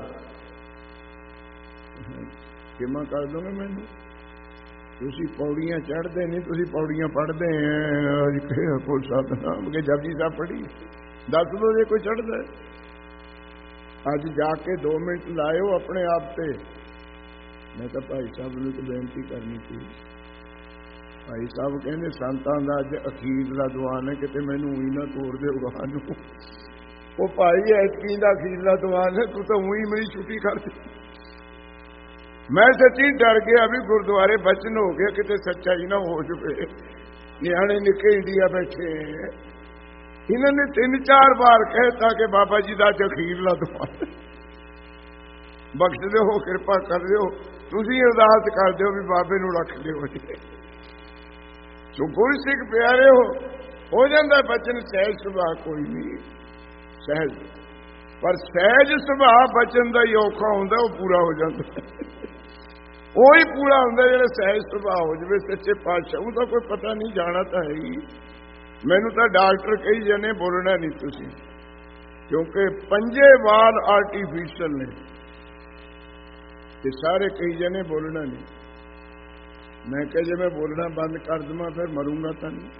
ਕਿਵੇਂ ਕਰ ਦੋਗੇ ਮੈਨੂੰ? ਤੁਸੀਂ ਪੌੜੀਆਂ ਚੜ੍ਹਦੇ ਨਹੀਂ, ਤੁਸੀਂ ਪੌੜੀਆਂ ਪੜ੍ਹਦੇ ਆ। ਕੋਲ ਸਤਨਾਮ ਕੇ ਜਪਜੀ ਸਾਹਿਬ ਪੜ੍ਹੀ, ਦੱਸ ਦੋ ਜੇ ਕੋਈ ਚੜ੍ਹਦਾ। ਅੱਜ ਜਾ ਕੇ ਦੋ ਮਿੰਟ ਲਾਇਓ ਆਪਣੇ ਆਪ ਤੇ। ਮੈਂ ਤਾਂ ਭਾਈ ਸਾਹਿਬ ਨੂੰ ਇੱਕ ਬੇਨਤੀ ਕਰਨੀ ਸੀ। ਭਾਈ ਸਾਹਿਬ ਕਹਿੰਦੇ ਸੰਤਾਂ ਦਾ ਅੱਜ ਅਖੀਰਲਾ ਦੀਵਾਨ ਹੈ, ਕਿਤੇ ਮੈਨੂੰ ਉਹੀ ਨਾ ਤੋੜ ਦਿਓ ਗਾਹਾਂ ਨੂੰ। ਉਹ ਭਾਈ ਐਤਕੀ ਦਾ ਅਖੀਰਲਾ ਦੀਵਾਨ ਹੈ, ਤੂੰ ਤਾਂ ਉਹੀ ਮੇਰੀ ਛੁੱਟੀ ਕਰ ਦਿੱਤੀ। ਮੈਂ ਸੱਚੀ ਡਰ ਗਿਆ ਵੀ ਗੁਰਦੁਆਰੇ ਬਚਨ ਹੋ ਗਿਆ, ਕਿਤੇ ਸੱਚਾਈ ਨਾ ਹੋ ਜਾਵੇ। ਨਿਆਣੇ ਨਿੱਕੇ ਇੰਡੀਆ ਬੈਠੇ, ਇਹਨਾਂ ਨੇ ਤਿੰਨ ਚਾਰ ਵਾਰ ਕਹਿਤਾ ਕਿ ਬਾਬਾ ਜੀ ਦਾ ਅੱਜ ਅਖੀਰਲਾ ਦੀਵਾਨ, ਬਖਸ਼ ਦਿਓ, ਕਿਰਪਾ ਕਰ ਦਿਓ। ਤੁਸੀਂ ਅਰਦਾਸ ਕਰ ਦਿਓ ਵੀ ਬਾਬੇ ਨੂੰ ਰੱਖ ਲਿਓ ਜੀ। ਸੋ ਗੁਰੂ ਸਿੱਖ ਪਿਆਰੇ ਹੋ, ਹੋ ਜਾਂਦਾ ਬਚਨ ਸਹਿਜ ਸੁਭਾਅ, ਕੋਈ ਨਹੀਂ ਸਹਿਜ, ਪਰ ਸਹਿਜ ਸੁਭਾਅ ਬਚਨ ਦਾ ਹੀ ਔਖਾ ਹੁੰਦਾ, ਉਹ ਪੂਰਾ ਹੋ ਜਾਂਦਾ। ਉਹੀ ਪੂਰਾ ਹੁੰਦਾ ਜਿਹੜਾ ਸਹਿਜ ਸੁਭਾਅ ਹੋ ਜਾਵੇ। ਸੱਚੇ ਪਾਤਸ਼ਾਹ ਉਹਦਾ ਕੋਈ ਪਤਾ ਨਹੀਂ, ਜਾਣਾ ਤਾਂ ਹੈ ਹੀ। ਮੈਨੂੰ ਤਾਂ ਡਾਕਟਰ ਕਹੀ ਜਾਂਦੇ ਬੋਲਣਾ ਨਹੀਂ ਤੁਸੀਂ, ਕਿਉਂਕਿ ਪੰਜੇ ਵਾਲ ਆਰਟੀਫਿਸ਼ਲ ਨੇ ਤੇ ਸਾਰੇ ਕਹੀ ਜਾਂਦੇ ਬੋਲਣਾ ਨਹੀਂ। ਮੈਂ ਕਿਹਾ ਜੇ ਮੈਂ ਬੋਲਣਾ ਬੰਦ ਕਰ ਦੇਵਾਂ ਫਿਰ ਮਰੂੰਗਾ ਤਾਂ ਨਹੀਂ।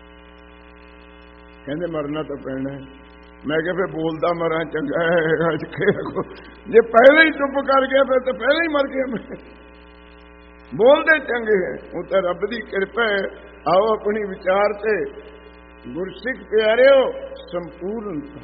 ਕਹਿੰਦੇ ਮਰਨਾ ਤਾਂ ਪੈਣਾ ਹੈ। ਮੈਂ ਕਿਹਾ ਫਿਰ ਬੋਲਦਾ ਮਰਾਂ ਚੰਗਾ ਹੈ। ਜੇ ਪਹਿਲੇ ਹੀ ਚੁੱਪ ਕਰ ਗਿਆ ਫਿਰ ਤਾਂ ਪਹਿਲੇ ਹੀ ਮਰ ਗਿਆ ਮੈਂ। ਬੋਲਦੇ ਚੰਗੇ ਹੈ, ਉਹ ਤਾਂ ਰੱਬ ਦੀ ਕਿਰਪਾ ਹੈ। ਆਓ ਆਪਣੀ ਵਿਚਾਰ ਤੇ ਗੁਰਸਿੱਖ ਪਿਆਰਿਓ ਸੰਪੂਰਨਤਾ।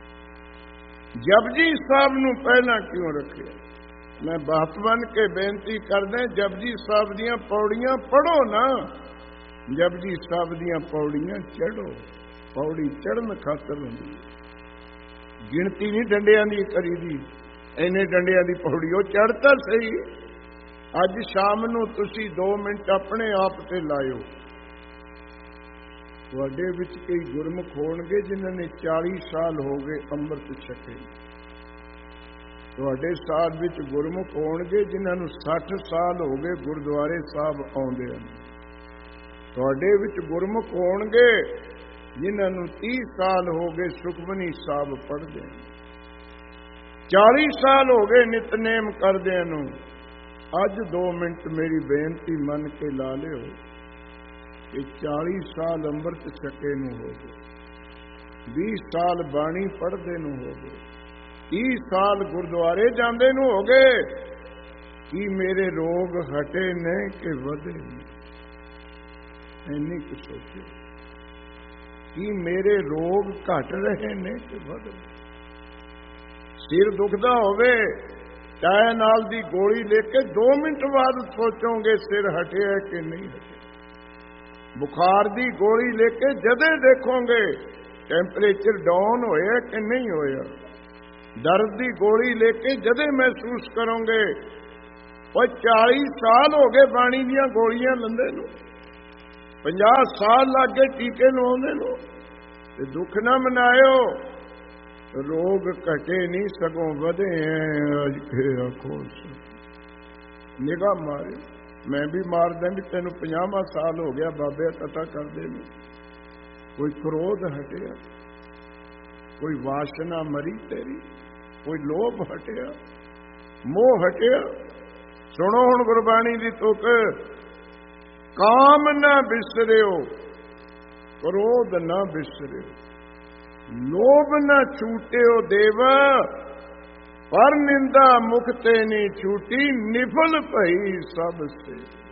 ਜਪਜੀ ਸਾਹਿਬ ਨੂੰ ਪਹਿਲਾਂ ਕਿਉਂ ਰੱਖਿਆ? ਮੈਂ ਬਾਤ ਬਣ ਕੇ ਬੇਨਤੀ ਕਰਦਾ, ਜਪਜੀ ਸਾਹਿਬ ਦੀਆਂ ਪੌੜੀਆਂ ਪੜੋ ਨਾ, ਜਪਜੀ ਸਾਹਿਬ ਦੀਆਂ ਪੌੜੀਆਂ ਚੜੋ। ਪੌੜੀ ਚੜਨ ਖਾਤਰ ਹੁੰਦੀ, ਗਿਣਤੀ ਨਹੀਂ ਡੰਡਿਆਂ ਦੀ ਕਰੀ ਦੀ, ਇੰਨੇ ਡੰਡਿਆਂ ਦੀ ਪੌੜੀ। ਉਹ ਚੜ ਤਾਂ ਸਹੀ। ਅੱਜ ਸ਼ਾਮ ਨੂੰ ਤੁਸੀਂ ਦੋ ਮਿੰਟ ਆਪਣੇ ਆਪ ਤੇ ਲਾਇਓ। ਤੁਹਾਡੇ ਵਿੱਚ ਕਈ ਗੁਰਮੁਖ ਹੋਣਗੇ ਜਿਨ੍ਹਾਂ ਨੇ ਚਾਲੀ ਸਾਲ ਹੋ ਗਏ ਅੰਮ੍ਰਿਤ ਛਕੇ। ਤੁਹਾਡੇ ਸਾਥ ਵਿੱਚ ਗੁਰਮੁਖ ਹੋਣਗੇ ਜਿਨ੍ਹਾਂ ਨੂੰ ਸੱਠ ਸਾਲ ਹੋ ਗਏ ਗੁਰਦੁਆਰੇ ਸਾਹਿਬ ਆਉਂਦੇ ਹਨ। ਤੁਹਾਡੇ ਵਿੱਚ ਗੁਰਮੁਖ ਹੋਣਗੇ ਜਿਨ੍ਹਾਂ ਨੂੰ तीस साल हो गए सुखमनी साहब पढ़दे, चालीस साल हो गए नितनेम करदे नूं। अज दो मिनट मेरी बेनती मन के ला लियो कि चालीस साल अंमृत छके नूं हो गए, बीस साल बाणी पढ़दे नूं हो गए, तीस साल गुरुद्वारे जांदे नूं हो गए। कि मेरे रोग हटे ने कि वधे ने? इन्नी कुछ सोचे कि मेरे रोग घट रहे ने कि वध रहे? सिर दुखदा होवे चाय नाल दी गोली लेके दो मिनट बाद सोचोगे सिर हटे है कि नहीं हटे। बुखार दी गोली लेके जदे देखोगे टेंपरेचर डाउन होया कि नहीं होया। दर्द दी गोली लेके जदे महसूस करोगे। और चालीस साल हो गए बाणी दियां गोलियां लंदे नूं, पचास साल लग गए टीके लवाउंदे नूं, ते दुख ना मनायो। रोग घटे नहीं सगों वधे हैं। आखो निगाह मारे, मैं भी मार दें भी तेनों पचावा साल हो गया बाबे कथा करदे नूं। कोई क्रोध हटिया, कोई वासना मरी तेरी, कोई लोभ हटिया, मोह हटिया। सुनो हुण गुरबाणी दी तुक, काम ना बिसरियो, क्रोध ना बिसरियो, लोभ न छूटियो देव, पर निंदा मुख ते नहीं छूटी, निफल भई सब से।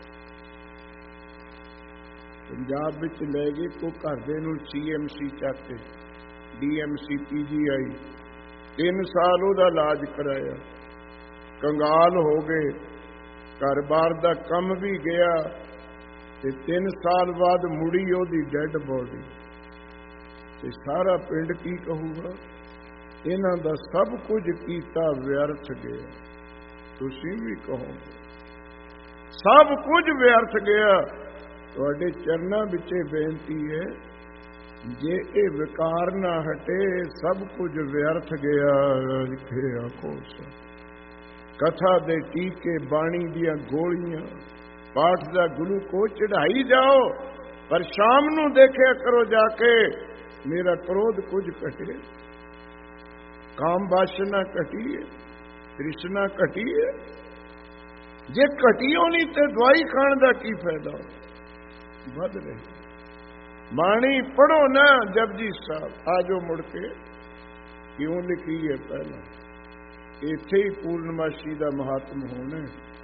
पंजाब विच लै गए को घर दे नूं सी एम सी चक के D M C P G आई, तीन साल उहदा इलाज कराया, कंगाल हो गए, घर बार दा कम भी गया, ते तीन साल बाद मुड़ी ओहदी डेड बॉडी। ते सारा पिंड की कहूगा, इन्हां दा सब कुछ कीता व्यर्थ गया। तुसीं भी कहोगे सब कुछ व्यर्थ गया। तुहाडे चरनां विचे बेनती है, जे ये विकार ना हटे सब कुछ व्यर्थ गया। लिखे आखो कथा दे टीके, बाणी दियां गोलियां, पाठ दा ग्लूकोज चढ़ाई जाओ, पर शाम नूं देखिया करो जाके मेरा क्रोध कुछ घटे, काम वासना घटी है, तृष्णा घटी है। जे घटी होनी ते दवाई खाण दा की फायदा? वध रहे। बाणी पढ़ो ना जपजी साहब। आजो मुड़ के क्यों लिखी है पहला, इत्थे ही पूर्णमासी दा महात्म होना।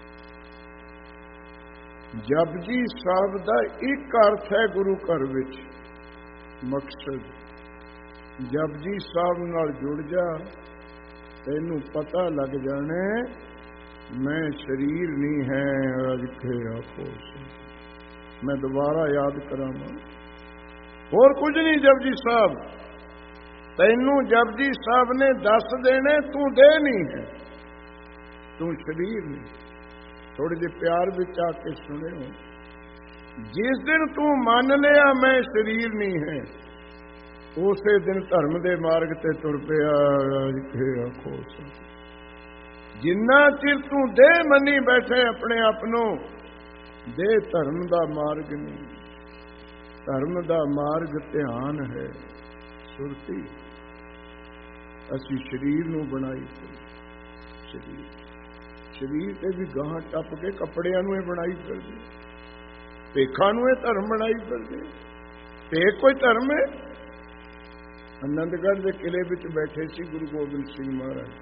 जपजी साहब दा एक अर्थ है गुरु घर विच मकसद। जपजी साहब नाल जुड़ जा, तैनू पता लग जाने मैं शरीर नहीं है। लिखे आखो मैं दोबारा याद करावा, और कुछ नहीं। जपजी साहब तैनू जपजी साहब ने दस देने, तू दे नहीं है, तू शरीर नहीं। थोड़े जे प्यार विच आके सुने हो, जिस दिन तू मान लिया मैं शरीर नहीं है, उसे दिन धर्म दे मार्ग ते तुर पिया। आखो जिन्ना चिर तू दे मनी बैठे अपने आप नूं, दे धर्म दा मार्ग नहीं। धर्म दा मार्ग ध्यान है, सुरती। असी शरीर नूं बनाई शरीर शरीर ते भी गां टप के कपड़ियां नूं बनाई करदे, भेखां नूं धर्म बनाई करदे। भेख कोई धर्म है? आनंदगढ़ के किले विच बैठे सी गुरु गोबिंद सिंह महाराज,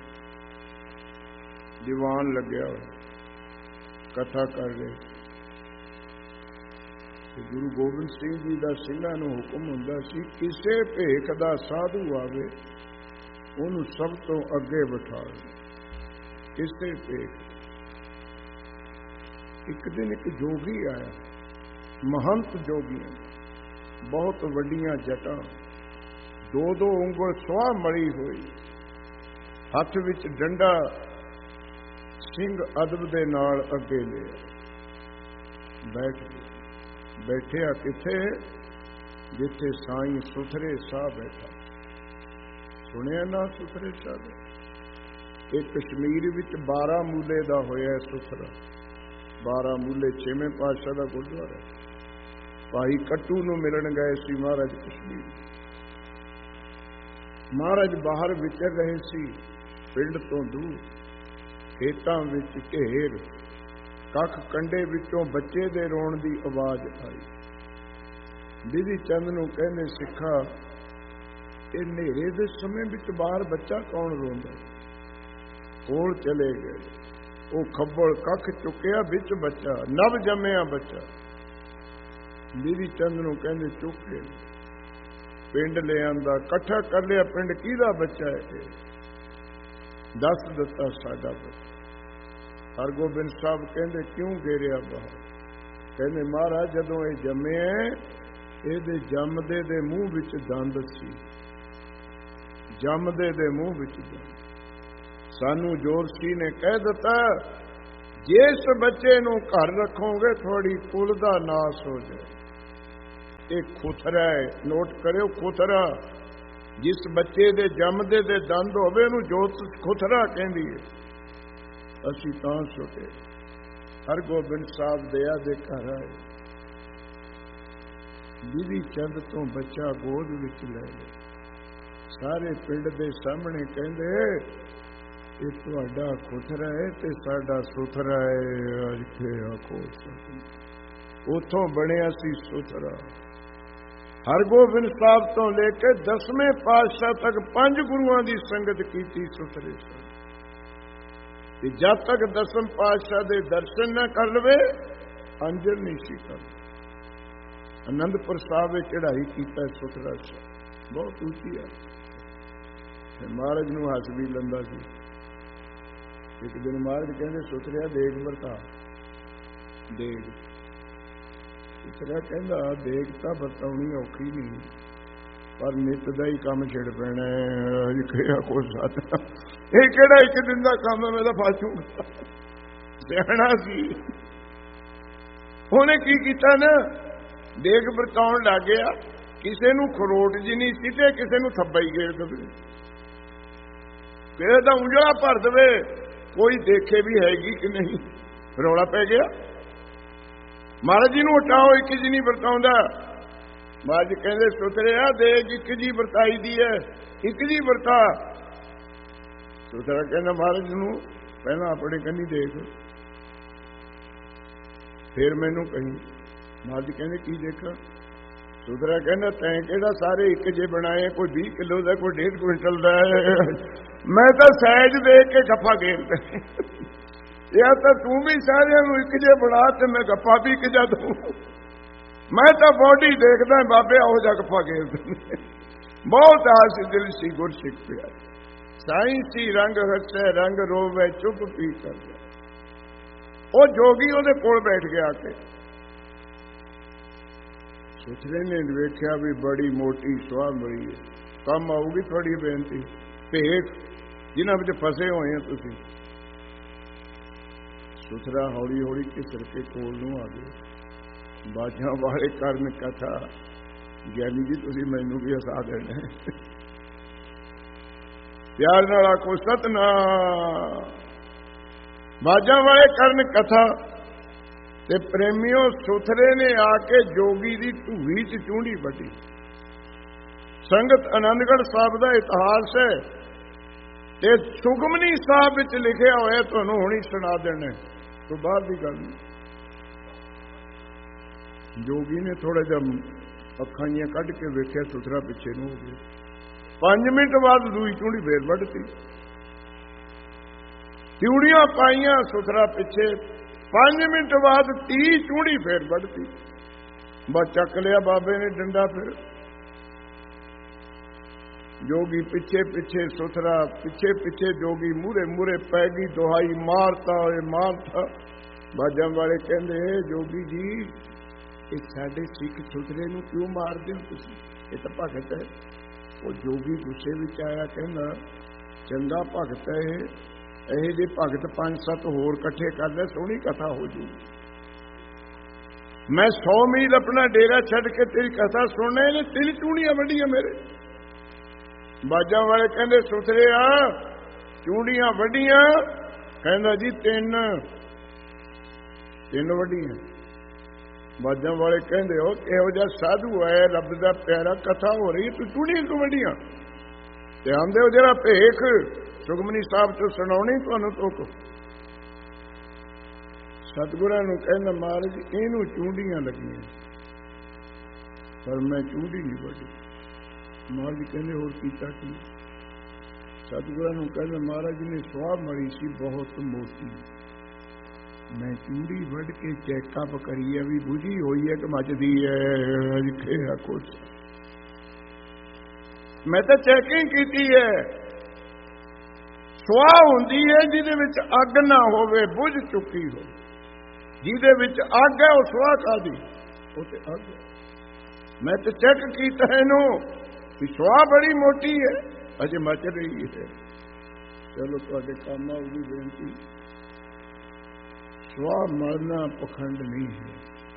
दीवान लग्या होया, कथा कर रहे। गुरु गोबिंद सिंह जी का ਸਿੰਘਾਂ ਨੂੰ हुक्म हुंदा सी, किसे भेख दा साधु आवे ਉਹਨੂੰ सब तो अगे बिठा लो। किसे भेख। एक दिन एक जोगी आया, महंत जोगी, बहुत वड्डियां जटां, दो दो उंगल सुआ मड़ी हुई, हथ विच डंडा, सिंह अदब दे नाल अगे लिया, बैठ गया। बैठिया किथे? जिथे साईं सुथरे साह बैठा। सुनिया ना सुथरे साह? ये कश्मीर विच बारह मूले दा होया सुथरा। बारह मूले छेवें पातशाह दा गुरुद्वारा। भाई कट्टू नूं मिलन गए सी महाराज कश्मीर। महाराज बाहर विचर रहे सी, पिंड तो दूर खेतां विच घेर, कख कंडे विचों बच्चे दे रोण दी आवाज आई। बिधि चंद नूं कहंदे, सिखा ये नेरे दे समय विच बाहर बच्चा कौन रोंदा? कोल चले गए, वो खब्बल कख चुकिया, विच बच्चा, नव जम्मिया बच्चा। बिधि चंद नूं कहंदे, चुक के पिंड ले आंदा, कट्ठा कर लिया पिंड, किहदा बच्चा है? दस दिता साडा बच्चा। हरगोबिंद साहब कहंदे, क्यों घेरिया बाहर? कहंदे, महाराज जदों ये जम्मे ਇਹਦੇ ਜੰਮਦੇ ਦੇ ਮੂੰਹ ਵਿੱਚ ਦੰਦ ਸੀ, ਜੰਮਦੇ ਦੇ ਮੂੰਹ ਵਿੱਚ ਦੰਦ। ਸਾਨੂੰ ਜੋਰਸੀ ਨੇ ਕਹਿ ਦਿੱਤਾ, ਜਿਸ ਬੱਚੇ ਨੂੰ ਘਰ ਰੱਖੋਗੇ ਤੁਹਾਡੀ ਕੁਲ ਦਾ ਨਾਸ ਹੋ ਜਾਏ। ਇਹ ਖੁਥਰਾ ਹੈ, ਨੋਟ ਕਰਿਓ, ਖੁਥਰਾ। ਜਿਸ ਬੱਚੇ ਦੇ ਜੰਮਦੇ ਦੇ ਦੰਦ ਹੋਵੇ ਉਹਨੂੰ ਜੋਤ ਖੁਥਰਾ ਕਹਿੰਦੀ ਹੈ। ਅਸੀਂ ਤਾਂ ਛੋਟੇ ਹਰਗੋਬਿੰਦ ਸਾਹਿਬ ਦਇਆ ਦੇ ਘਰ ਆਏ, ਬਿਧੀ ਚੰਦ ਤੋਂ ਬੱਚਾ ਗੋਦ ਵਿੱਚ ਲੈ ਲਿਆ। ਸਾਰੇ ਪਿੰਡ ਦੇ ਸਾਹਮਣੇ ਕਹਿੰਦੇ, ਇਹ ਤੁਹਾਡਾ ਖੁਥਰਾ ਹੈ ਤੇ ਸਾਡਾ ਸੁਥਰਾ ਹੈ। ਅੱਜ ਕੇ ਆਖੋ, ਉਥੋਂ ਬਣਿਆ ਸੀ ਸੁਥਰਾ। ਹਰਗੋਬਿੰਦ ਸਾਹਿਬ ਤੋਂ ਲੈ ਕੇ ਦਸਵੇਂ ਪਾਤਸ਼ਾਹ ਤੱਕ ਪੰਜ ਗੁਰੂਆਂ ਦੀ ਸੰਗਤ ਕੀਤੀ ਸੁਥਰੇ ਸਨ। ਤੇ ਜਦ ਤੱਕ ਦਸਮ ਪਾਤਸ਼ਾਹ ਦੇ ਦਰਸ਼ਨ ਨਾ ਕਰ ਲਵੇ ਅੰਜਰ ਨਹੀਂ ਸੀ ਕਰਦਾ। ਆਨੰਦਪੁਰ ਸਾਹਿਬ ਵਿੱਚ ਚੜ੍ਹਾਈ ਕੀਤਾ ਸੁਥਰਾ ਸਾਹਿਬ, ਬਹੁਤ ਉੱਚੀ ਹੈ। ਮਹਾਰਾਜ ਨੂੰ ਹੱਸ ਵੀ ਲੈਂਦਾ ਸੀ। ਇੱਕ ਦਿਨ ਮਹਾਰਾਜ ਕਹਿੰਦੇ, ਸੁਥਰਿਆ ਦੇਗ ਵਰਤਾ। ਦੇਗ ਸੁਥਰਿਆ ਕਹਿੰਦਾ, ਦੇਗ ਤਾਂ ਵਰਤਾਉਣੀ ਔਖੀ ਨਹੀਂ, ਪਰ ਨਿੱਤ ਦਾ ਹੀ ਕੰਮ ਛਿੜ ਪੈਣਾ। ਕੋਈ ਸੱਚ, ਇਹ ਕਿਹੜਾ ਇੱਕ ਦਿਨ ਦਾ ਕੰਮ ਹੈ, ਮੈਂ ਤਾਂ ਫਾਸੂਗਾ। ਸਿਆਣਾ ਸੀ। ਉਹਨੇ ਕੀ ਕੀਤਾ ਨਾ, ਦੇਗ ਵਰਤਾਉਣ ਲੱਗ ਗਿਆ। ਕਿਸੇ ਨੂੰ ਖਰੋਟ ਜੀ ਨਹੀਂ ਸੀ ਤੇ ਕਿਸੇ ਨੂੰ ਥੱਬਾ ਹੀ ਗੇਰ ਦੇਵੇ, ਕਿਸੇ ਦਾ ਉਂਜਲਾ ਭਰ ਦੇਵੇ, ਕੋਈ ਦੇਖੇ ਵੀ ਹੈਗੀ ਕਿ ਨਹੀਂ। ਰੌਲਾ ਪੈ ਗਿਆ। ਮਹਾਰਾਜ ਜੀ ਨੂੰ ਹਟਾਓ, ਇੱਕ ਜੀ ਨਹੀਂ ਵਰਤਾਉਂਦਾ। ਮਹਾਰਾਜ ਕਹਿੰਦੇ, ਸੁਥਰਿਆ ਦੇਗ ਇੱਕ ਜੀ ਵਰਤਾਈ ਦੀ ਹੈ, ਇੱਕ ਜੀ ਵਰਤਾ। ਸੁਥਰਾ ਕਹਿੰਦਾ, ਮਹਾਰਾਜ ਨੂੰ ਪਹਿਲਾਂ ਆਪਣੇ ਕੰਨੀ ਦੇਖ, ਫਿਰ ਮੈਨੂੰ ਕਹੀਂ। ਮਹਾਰਾਜ ਕਹਿੰਦੇ, ਕੀ ਦੇਖਾਂ? ਸੁਥਰਾ ਕਹਿੰਦਾ, ਤੈਂ ਕਿਹੜਾ ਸਾਰੇ ਇੱਕ ਜੇ ਬਣਾਏ, ਕੋਈ ਵੀਹ ਕਿਲੋ ਦਾ, ਕੋਈ ਡੇਢ ਕੁਇੰਟਲ ਦਾ। ਮੈਂ ਤਾਂ ਸਹਿਜ ਦੇਖ ਕੇ ਗੱਫਾ ਗੇਰਦਾ। ਇਹ ਤਾਂ ਤੂੰ ਵੀ ਸਾਰਿਆਂ ਨੂੰ ਇੱਕ ਜੇ ਬਣਾ ਤੇ ਮੈਂ ਗੱਫਾ ਵੀ ਇੱਕ ਜਾ ਦੂੰ। ਮੈਂ ਤਾਂ ਬੋਡੀ ਦੇਖਦਾ ਬਾਬੇ, ਉਹ ਜਾ ਗੱਫਾ ਗੇਰਦਾ। ਬਹੁਤ ਆਸ ਦਿਲ ਸੀ ਗੁਰਸਿੱਖ ਪਿਆ। ਸਾਈਂ ਸੀ ਰੰਗ ਹੱਸੇ ਰੰਗ ਰੋਵੇ, ਚੁੱਪ ਪੀ ਕਰਦਾ। ਉਹ ਜੋਗੀ ਉਹਦੇ ਕੋਲ ਬੈਠ ਗਿਆ ਆ ਕੇ। ਸੁਥਰੇ ਨੇ ਵੇਖਿਆ ਵੀ ਬੜੀ ਮੋਟੀ ਸੁਆਹ ਮਿਲੀ ਹੈ, ਕੰਮ ਆਊਗੀ ਤੁਹਾਡੀ ਬੇਨਤੀ। ਭੇਖ ਜਿਨ੍ਹਾਂ ਵਿੱਚ ਫਸੇ ਹੋਏ ਆ ਤੁਸੀਂ। ਸੁਥਰਾ ਹੌਲੀ ਹੌਲੀ ਘਿਸਰ ਕੇ ਕੋਲ ਨੂੰ ਆ ਗਏ। ਬਾਜਾਂ ਵਾਲੇ ਕਰਨ ਕਥਾ, ਗਿਆਨੀ ਜੀ ਤੁਸੀਂ ਮੈਨੂੰ ਵੀ ਹਸਾ ਦੇਣਾ। ਪਿਆਰ ਨਾਲ ਆਖੋ ਸਤਿਨਾਮ। ਬਾਜਾਂ ਵਾਲੇ ਕਰਨ ਕਥਾ ਤੇ ਪ੍ਰੇਮੀਓ, ਸੁਥਰੇ ਨੇ ਆ ਕੇ ਜੋਗੀ ਦੀ ਢੂਹੀ ਚ ਚੂੰਡੀ ਵੱਢੀ। ਸੰਗਤ ਆਨੰਦਗੜ੍ਹ ਸਾਹਿਬ ਦਾ ਇਤਿਹਾਸ ਹੈ ਤੇ ਸੁਖਮਨੀ ਸਾਹਿਬ ਵਿੱਚ ਲਿਖਿਆ ਹੋਇਆ, ਤੁਹਾਨੂੰ ਹੁਣੀ ਸੁਣਾ ਦੇਣਾ ਤੋਂ ਬਾਅਦ ਦੀ ਗੱਲ। ਜੋਗੀ ਨੇ ਥੋੜਾ ਜਿਹਾ ਅੱਖਾਂ ਜੀਆਂ ਕੱਢ ਕੇ ਵੇਖਿਆ, ਸੁਥਰਾ ਪਿੱਛੇ ਨੂੰ ਹੋ ਗਿਆ। ਪੰਜ ਮਿੰਟ ਬਾਅਦ ਦੂਈ ਚੂੰਡੀ ਫੇਰ ਵੱਢਤੀ। ਚੂੜੀਆਂ ਪਾਈਆਂ, ਸੁਥਰਾ ਪਿੱਛੇ। ਪੰਜ ਮਿੰਟ ਬਾਅਦ ਤੀਹ ਚੂੜੀ ਫੇਰ ਵੱਢਤੀ। ਬਸ ਚੱਕ ਲਿਆ ਬਾਬੇ ਨੇ ਡੰਡਾ। ਫਿਰ ਜੋਗੀ ਪਿੱਛੇ ਪਿੱਛੇ, ਸੁਥਰਾ ਪਿੱਛੇ ਪਿੱਛੇ, ਜੋਗੀ ਮੂਰੇ ਮੂਰੇ ਪੈ ਗਈ। ਦੁਹਾਈ ਮਾਰਤਾ ਓਏ ਮਾਰਤਾ। ਬਾਜਾਂ ਵਾਲੇ ਕਹਿੰਦੇ, ਜੋਗੀ ਜੀ ਇਹ ਸਾਡੇ ਸਿੱਖ ਸੁਥਰੇ ਨੂੰ ਕਿਉਂ ਮਾਰਦੇ ਹੋ ਤੁਸੀਂ? ਇਹ ਤਾਂ ਭਗਤ ਹੈ। ਉਹ ਜੋਗੀ ਗੁੱਸੇ ਵਿੱਚ ਆਇਆ, ਕਹਿੰਦਾ ਚੰਗਾ ਭਗਤ ਹੈ ਇਹ, ਇਹ ਜੇ ਭਗਤ ਪੰਜ ਸੱਤ ਹੋਰ ਇਕੱਠੇ ਕਰ ਲੈ, ਸੋਹਣੀ ਕਥਾ ਹੋ ਜੂ। ਮੈਂ ਸੌ ਮੀਲ ਆਪਣਾ ਡੇਰਾ ਛੱਡ ਕੇ ਤੇਰੀ ਕਥਾ ਸੁਣਨਾ, ਇਹਨੇ ਤਿੰਨ ਚੂੜੀਆਂ ਵੱਢੀਆਂ ਮੇਰੇ। ਬਾਜਾਂ ਵਾਲੇ ਕਹਿੰਦੇ, ਸੁਥਰਿਆ ਚੂੜੀਆਂ ਵੱਢੀਆਂ? ਕਹਿੰਦਾ ਜੀ ਤਿੰਨ ਤਿੰਨ ਵੱਢੀਆਂ। ਬਾਜਾਂ ਵਾਲੇ ਕਹਿੰਦੇ, ਉਹ ਇਹੋ ਜਿਹਾ ਸਾਧੂ ਹੈ, ਰੱਬ ਦਾ ਪਿਆਰਾ, ਕਥਾ ਹੋ ਰਹੀ, ਤੂੰ ਚੂੜੀਆਂ ਕਿਉਂ ਵੱਢੀਆਂ? ਧਿਆਨ ਦਿਓ, ਜਿਹੜਾ ਭੇਖ ਸੁਖਮਨੀ ਸਾਹਿਬ ਚੋਂ ਸੁਣਾਉਣੀ ਤੁਹਾਨੂੰ ਤੁਕ, ਸਤਿਗੁਰਾਂ ਨੂੰ ਕਹਿੰਦਾ ਮਹਾਰਾਜ ਇਹਨੂੰ ਚੂੰਡੀਆਂ ਲੱਗੀਆਂ, ਪਰ ਮੈਂ ਚੂੰਡੀ ਨਹੀਂ ਵੱਢੀ। ਮਹਾਰਾਜ ਕਹਿੰਦੇ ਹੋਰ ਕੀਤਾ ਕੀ? ਸਤਿਗੁਰਾਂ ਨੂੰ ਕਹਿੰਦਾ ਮਹਾਰਾਜ ਨੇ ਸੁਆਹ ਮੜੀ ਸੀ ਬਹੁਤ ਮੋਟੀ, ਮੈਂ ਚੂੜੀ ਵੱਢ ਕੇ ਚੈੱਕਅਪ ਕਰੀ ਹੈ ਵੀ ਬੁਝੀ ਹੋਈ ਹੈ ਕਿ ਮੱਚਦੀ ਹੈ, ਲਿਖਿਆ ਕੁਛ ਮੈਂ ਤਾਂ ਚੈਕਿੰਗ ਕੀਤੀ ਹੈ। ਸੁਆਹ ਹੁੰਦੀ ਹੈ ਜਿਹਦੇ ਵਿੱਚ ਅੱਗ ਨਾ ਹੋਵੇ, ਬੁਝ ਚੁੱਕੀ ਹੋ, ਜਿਹਦੇ ਵਿੱਚ ਅੱਗ ਹੈ ਉਹ ਸੁਆਹ ਕਾਦੀ, ਉਹ ਤੇ ਅੱਗ। ਮੈਂ ਤਾਂ ਚੈੱਕ ਕੀਤਾ ਇਹਨੂੰ ਵੀ ਸੁਆਹ ਬੜੀ ਮੋਟੀ ਹੈ, ਅਜੇ ਮਚ ਰਹੀ ਹੈ। ਚਲੋ ਤੁਹਾਡੇ ਕੰਮ ਆਉਗੀ ਬੇਨਤੀ, ਸੁਆਹ ਮਲਣਾ ਪਖੰਡ ਨਹੀਂ ਹੈ,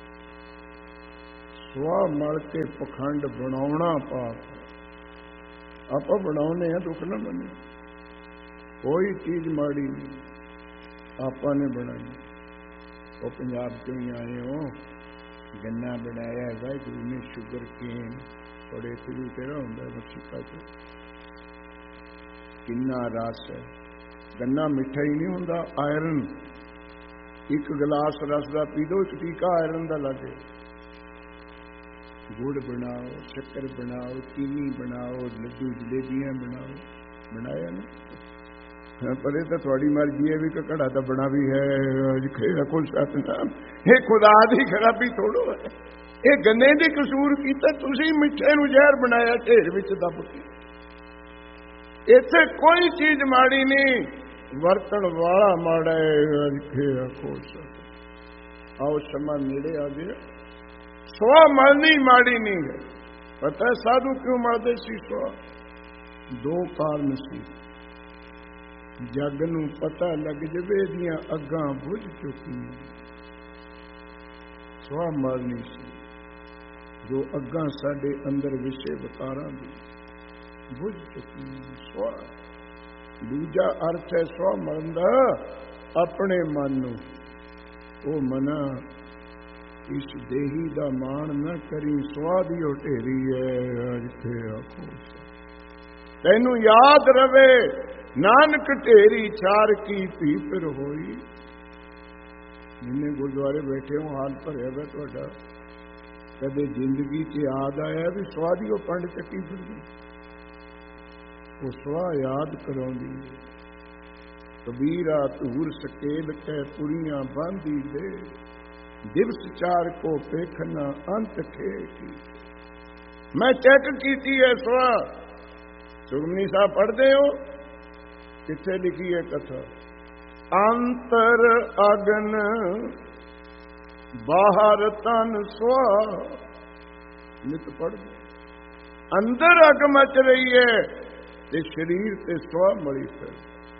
ਸੁਆਹ ਮਲ ਕੇ ਪਖੰਡ ਬਣਾਉਣਾ ਪਾਪ। ਆਪਾਂ ਬਣਾਉਨੇ ਆ, ਦੁੱਖ ਨਾ ਮੰਨੇ, ਕੋਈ ਚੀਜ਼ ਮਾੜੀ ਨਹੀਂ ਆਪਾਂ ਨੇ ਬਣਾਈ। ਉਹ ਪੰਜਾਬ ਚੋਂ ਹੀ ਆਏ ਹੋ, ਗੰਨਾ ਬਣਾਇਆ ਵਾਹਿਗੁਰੂ ਨੇ, ਸ਼ੂਗਰ ਕੇਨ ਬੜੇ ਤੇਰੂ ਤੇਰਾ ਹੁੰਦਾ ਮੱਛੀਕਾ ਚ, ਕਿੰਨਾ ਰਸ ਹੈ। ਗੰਨਾ ਮਿੱਠਾ ਹੀ ਨਹੀਂ ਹੁੰਦਾ, ਆਇਰਨ ਇੱਕ ਗਲਾਸ ਰਸ ਦਾ ਪੀ ਦੋ, ਇੱਕ ਟੀਕਾ ਆਇਰਨ ਦਾ ਲੱਗੇ। ਗੁੜ ਬਣਾਓ, ਸ਼ੱਕਰ ਬਣਾਓ, ਚੀਨੀ ਬਣਾਓ, ਲੱਡੂ ਜਲੇਬੀਆਂ ਬਣਾਓ, ਬਣਾਇਆ ਨਾ। ਪਰ ਇਹ ਤਾਂ ਤੁਹਾਡੀ ਮਰਜ਼ੀ ਹੈ ਵੀ ਘੜਾ ਤਾਂ ਬਣਾ ਵੀ ਹੈ, ਕੁਝ ਸਤਨਾਮ, ਇਹ ਖੁਦਾ ਦੀ ਖਰਾਬੀ ਥੋੜੋ ਹੈ, ਇਹ ਗੰਨੇ ਦੇ ਕਸੂਰ ਕੀਤਾ ਤੁਸੀਂ, ਮਿੱਠੇ ਨੂੰ ਜ਼ਹਿਰ ਬਣਾਇਆ ਢੇਰ ਵਿੱਚ ਦੱਬ ਕੇ। ਇੱਥੇ ਕੋਈ ਚੀਜ਼ ਮਾੜੀ ਨਹੀਂ, ਵਰਤਣ ਵਾਲਾ ਮਾੜਾ ਹੈ। ਆਓ ਸਮਾਂ ਨੇੜੇ ਆ ਗਿਆ, ਸੁਆਹ ਮਲਣੀ ਮਾੜੀ ਨਹੀਂ ਹੈ। ਪਤਾ ਸਾਧੂ ਕਿਉਂ ਮਲਦੇ ਸੀ ਸੁਆਹ? ਦੋ ਕਾਰਨ ਸੀ। ਜੱਗ ਨੂੰ ਪਤਾ ਲੱਗ ਜਵੇ ਇਹਦੀਆਂ ਅੱਗਾਂ ਬੁਝ ਚੁੱਕੀਆਂ, ਸੁਆਹ ਮਲਣੀ ਸੀ। ਜੋ ਅੱਗਾਂ ਸਾਡੇ ਅੰਦਰ ਵਿਸ਼ੇ ਵਿਕਾਰਾਂ ਦੀ ਬੁਝ ਚੁੱਕੀਆਂ, ਸੁਆਹ। ਦੂਜਾ ਅਰਥ ਹੈ ਸੁਆਹ ਮਲਣ ਦਾ ਆਪਣੇ ਮਨ ਨੂੰ, ਉਹ ਮਨਾ ਇਸ ਦੇਹੀ ਦਾ ਮਾਣ ਨਾ ਕਰੀ, ਸੁਆਹ ਦੀ ਉਹ ਢੇਰੀ ਹੈ। ਜਿੱਥੇ ਆਖੋ ਤੈਨੂੰ ਯਾਦ ਰਵੇ, ਨਾਨਕ ਢੇਰੀ ਛਾਰ ਕੀ ਭੀ ਫਿਰ ਹੋਈ। ਜਿੰਨੇ ਗੁਰਦੁਆਰੇ ਬੈਠੇ ਹੋ, ਹਾਲ ਭਰਿਆ ਵਾ ਤੁਹਾਡਾ, ਕਦੇ ਜ਼ਿੰਦਗੀ 'ਚ ਯਾਦ ਆਇਆ ਵੀ ਸੁਆਹ ਦੀ ਉਹ ਪੰਡ ਚੱਕੀ ਫਿਰਦੀ? ਉਹ ਸੁਆਹ ਯਾਦ ਕਰਾਉਂਦੀ ਹੈ। ਕਬੀਰਾ ਧੂਰ ਸਕੇਲ ਕਹਿ ਪੁਰੀਆਂ ਬਾਂਧੀ ਦੇ, ਦਿਵਸ ਚਾਰ ਕੋ ਪੇਖਣਾ ਅੰਤ ਖੇਤੀ। ਮੈਂ ਚੈੱਕ ਕੀਤੀ ਹੈ ਸੁਆਹ। ਸੁਖਮਨੀ ਸਾਹਿਬ ਪੜ੍ਹਦੇ ਹੋ, ਕਿੱਥੇ ਲਿਖੀ ਹੈ ਕਥਾ? ਅੰਤਰ ਅਗਨ ਬਾਹਰ ਤਨ ਸੁਆਹ, ਨਿਤ ਪੜ੍ਹਦੇ। ਅੰਦਰ ਅੱਗ ਮਚ ਰਹੀ ਹੈ ਤੇ ਸਰੀਰ ਤੇ ਸੁਆਹ ਮਲੀ ਫਿਰ।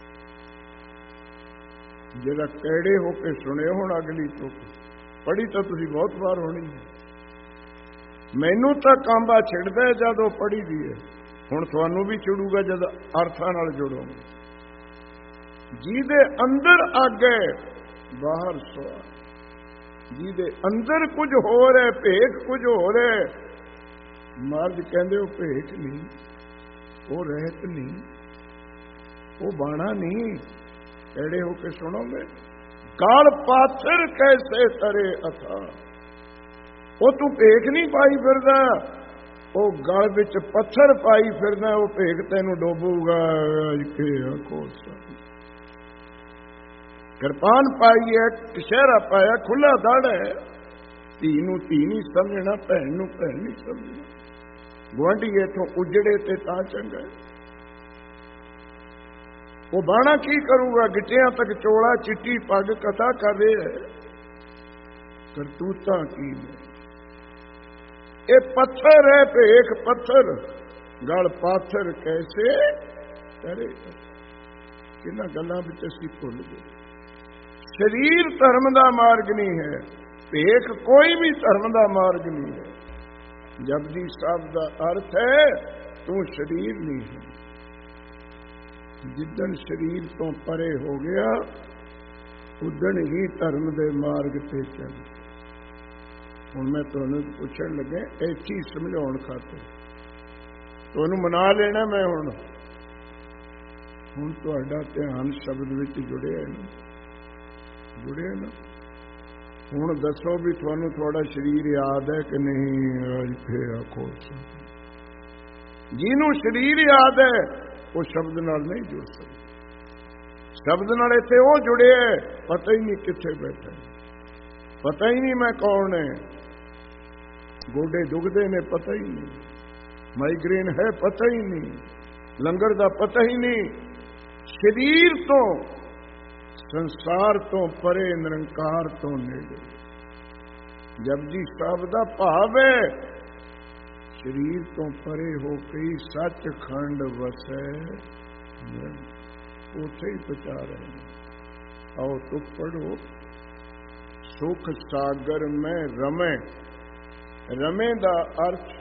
ਜਿਹੜਾ ਕਿਹੜੇ ਹੋ ਕੇ ਸੁਣੇ ਹੁਣ ਅਗਲੀ ਤੁਕ ਪੜ੍ਹੀ ਤਾਂ ਤੁਸੀਂ ਬਹੁਤ ਵਾਰ ਹੋਣੀ ਹੈ। ਮੈਨੂੰ ਤਾਂ ਕਾਂਬਾ ਛਿੜਦਾ ਜਦੋਂ ਪੜ੍ਹੀ ਦੀ ਹੈ, ਹੁਣ ਤੁਹਾਨੂੰ ਵੀ ਛਿੜੂਗਾ ਜਦ ਅਰਥਾਂ ਨਾਲ ਜੁੜੋਗੇ। ਜਿਹਦੇ ਅੰਦਰ ਅੱਗ ਹੈ ਬਾਹਰ ਸੁਆਹ, ਜਿਹਦੇ ਅੰਦਰ ਕੁਝ ਹੋਰ ਹੈ, ਭੇਖ ਕੁਝ ਹੋਰ ਹੈ। ਮਹਾਰਾਜ ਕਹਿੰਦੇ ਉਹ ਭੇਖ ਨਹੀਂ, ਉਹ ਰਹਿਤ ਨਹੀਂ, ਉਹ ਬਾਣਾ ਨਹੀਂ। ਕਿਹੜੇ ਹੋ ਕੇ ਸੁਣੋਗੇ? ਗਲ ਪਾਥਰ ਕੈਸੇ ਤਰੇ ਅਥਾ। ਉਹ ਤੂੰ ਭੇਖ ਨਹੀਂ ਪਾਈ ਫਿਰਦਾ, ਉਹ ਗਲ ਵਿੱਚ ਪੱਥਰ ਪਾਈ ਫਿਰਦਾ, ਉਹ ਭੇਖ ਤੈਨੂੰ ਡੋਬੂਗਾ। ਕਿਰਪਾਨ ਪਾਈ ਹੈ, ਕਸ਼ਹਿਰਾ ਪਾਇਆ, ਖੁੱਲਾ ਦੜ ਹੈ। ਧੀ ਨੂੰ ਧੀ ਨਹੀਂ ਸਮਝਣਾ, ਭੈਣ ਨੂੰ ਭੈਣ ਨਹੀਂ ਸਮਝਣਾ। ਗੁਆਂਢੀ ਇੱਥੋਂ ਉਜੜੇ ਤੇ ਤਾਂ ਚੰਗਾ। ਉਹ ਬਾਣਾ ਕੀ ਕਰੂਗਾ? ਗਿੱਟਿਆਂ ਤੱਕ ਚੋਲਾ, ਚਿੱਟੀ ਪੱਗ, ਕਥਾ ਕਰ ਰਿਹਾ ਹੈ। ਕਰਤੂਤਾਂ ਕੀ ਨੇ? ਇਹ ਪੱਥਰ ਹੈ, ਭੇਖ ਪੱਥਰ। ਗਲ ਪਾਥਰ ਕੈਸੇ ਕਰੇ। ਕਿੰਨਾ ਗੱਲਾਂ ਵਿੱਚ ਅਸੀਂ ਭੁੱਲ ਗਏ। ਸਰੀਰ ਧਰਮ ਦਾ ਮਾਰਗ ਨਹੀਂ ਹੈ, ਭੇਖ ਕੋਈ ਵੀ ਧਰਮ ਦਾ ਮਾਰਗ ਨਹੀਂ ਹੈ। ਜਪਜੀ ਸਾਹਿਬ ਦਾ ਅਰਥ ਹੈ ਤੂੰ ਸਰੀਰ ਨਹੀਂ ਹੈ। ਜਿੱਦਣ ਸਰੀਰ ਤੋਂ ਪਰੇ ਹੋ ਗਿਆ, ਉਦਣ ਹੀ ਧਰਮ ਦੇ ਮਾਰਗ ਤੇ ਚੱਲ। ਹੁਣ ਮੈਂ ਤੁਹਾਨੂੰ ਪੁੱਛਣ ਲੱਗਾ, ਇੱਥੇ ਸਮਝਾਉਣ ਖਾਤਰ ਤੁਹਾਨੂੰ ਮਨਾ ਲੈਣਾ ਮੈਂ। ਹੁਣ ਹੁਣ ਤੁਹਾਡਾ ਧਿਆਨ ਸ਼ਬਦ ਵਿੱਚ ਜੁੜਿਆ ਹੈ ਨਾ, ਜੁੜਿਆ ਨਾ। ਹੁਣ ਦੱਸੋ ਵੀ ਤੁਹਾਨੂੰ ਤੁਹਾਡਾ ਸਰੀਰ ਯਾਦ ਹੈ ਕਿ ਨਹੀਂ? ਅੱਜ ਫੇਰ ਆਖੋ, ਜਿਹਨੂੰ ਸਰੀਰ ਯਾਦ ਹੈ ਉਹ ਸ਼ਬਦ ਨਾਲ ਨਹੀਂ ਜੁੜ ਸਕਦਾ। ਸ਼ਬਦ ਨਾਲ ਇੱਥੇ ਉਹ ਜੁੜਿਆ, ਪਤਾ ਹੀ ਨਹੀਂ ਕਿੱਥੇ ਬੈਠਾ, ਪਤਾ ਹੀ ਨਹੀਂ ਮੈਂ ਕੌਣ ਹੈ। ਗੋਡੇ ਦੁਖਦੇ ਨੇ, ਪਤਾ ਹੀ ਨਹੀਂ। ਮਾਈਗ੍ਰੇਨ ਹੈ, ਪਤਾ ਹੀ ਨਹੀਂ। ਲੰਗਰ ਦਾ ਪਤਾ ਹੀ ਨਹੀਂ। ਸਰੀਰ ਤੋਂ, ਸੰਸਾਰ ਤੋਂ ਪਰੇ, ਨਿਰੰਕਾਰ ਤੋਂ ਨੇੜੇ। ਜਪਜੀ ਸਾਹਿਬ ਦਾ ਭਾਵ ਹੈ ਸਰੀਰ ਤੋਂ ਪਰੇ ਹੋ ਕੇ ਸੱਚਖੰਡ ਵਸੈ, ਉੱਥੇ ਹੀ ਪਹੁੰਚਾ ਰਹੇ ਨੇ। ਆਓ ਤੁਕ ਪੜੋ, ਸੁਖ ਸਾਗਰ ਮੈਂ ਰਮੈ। ਰਮੇ ਦਾ ਅਰਥ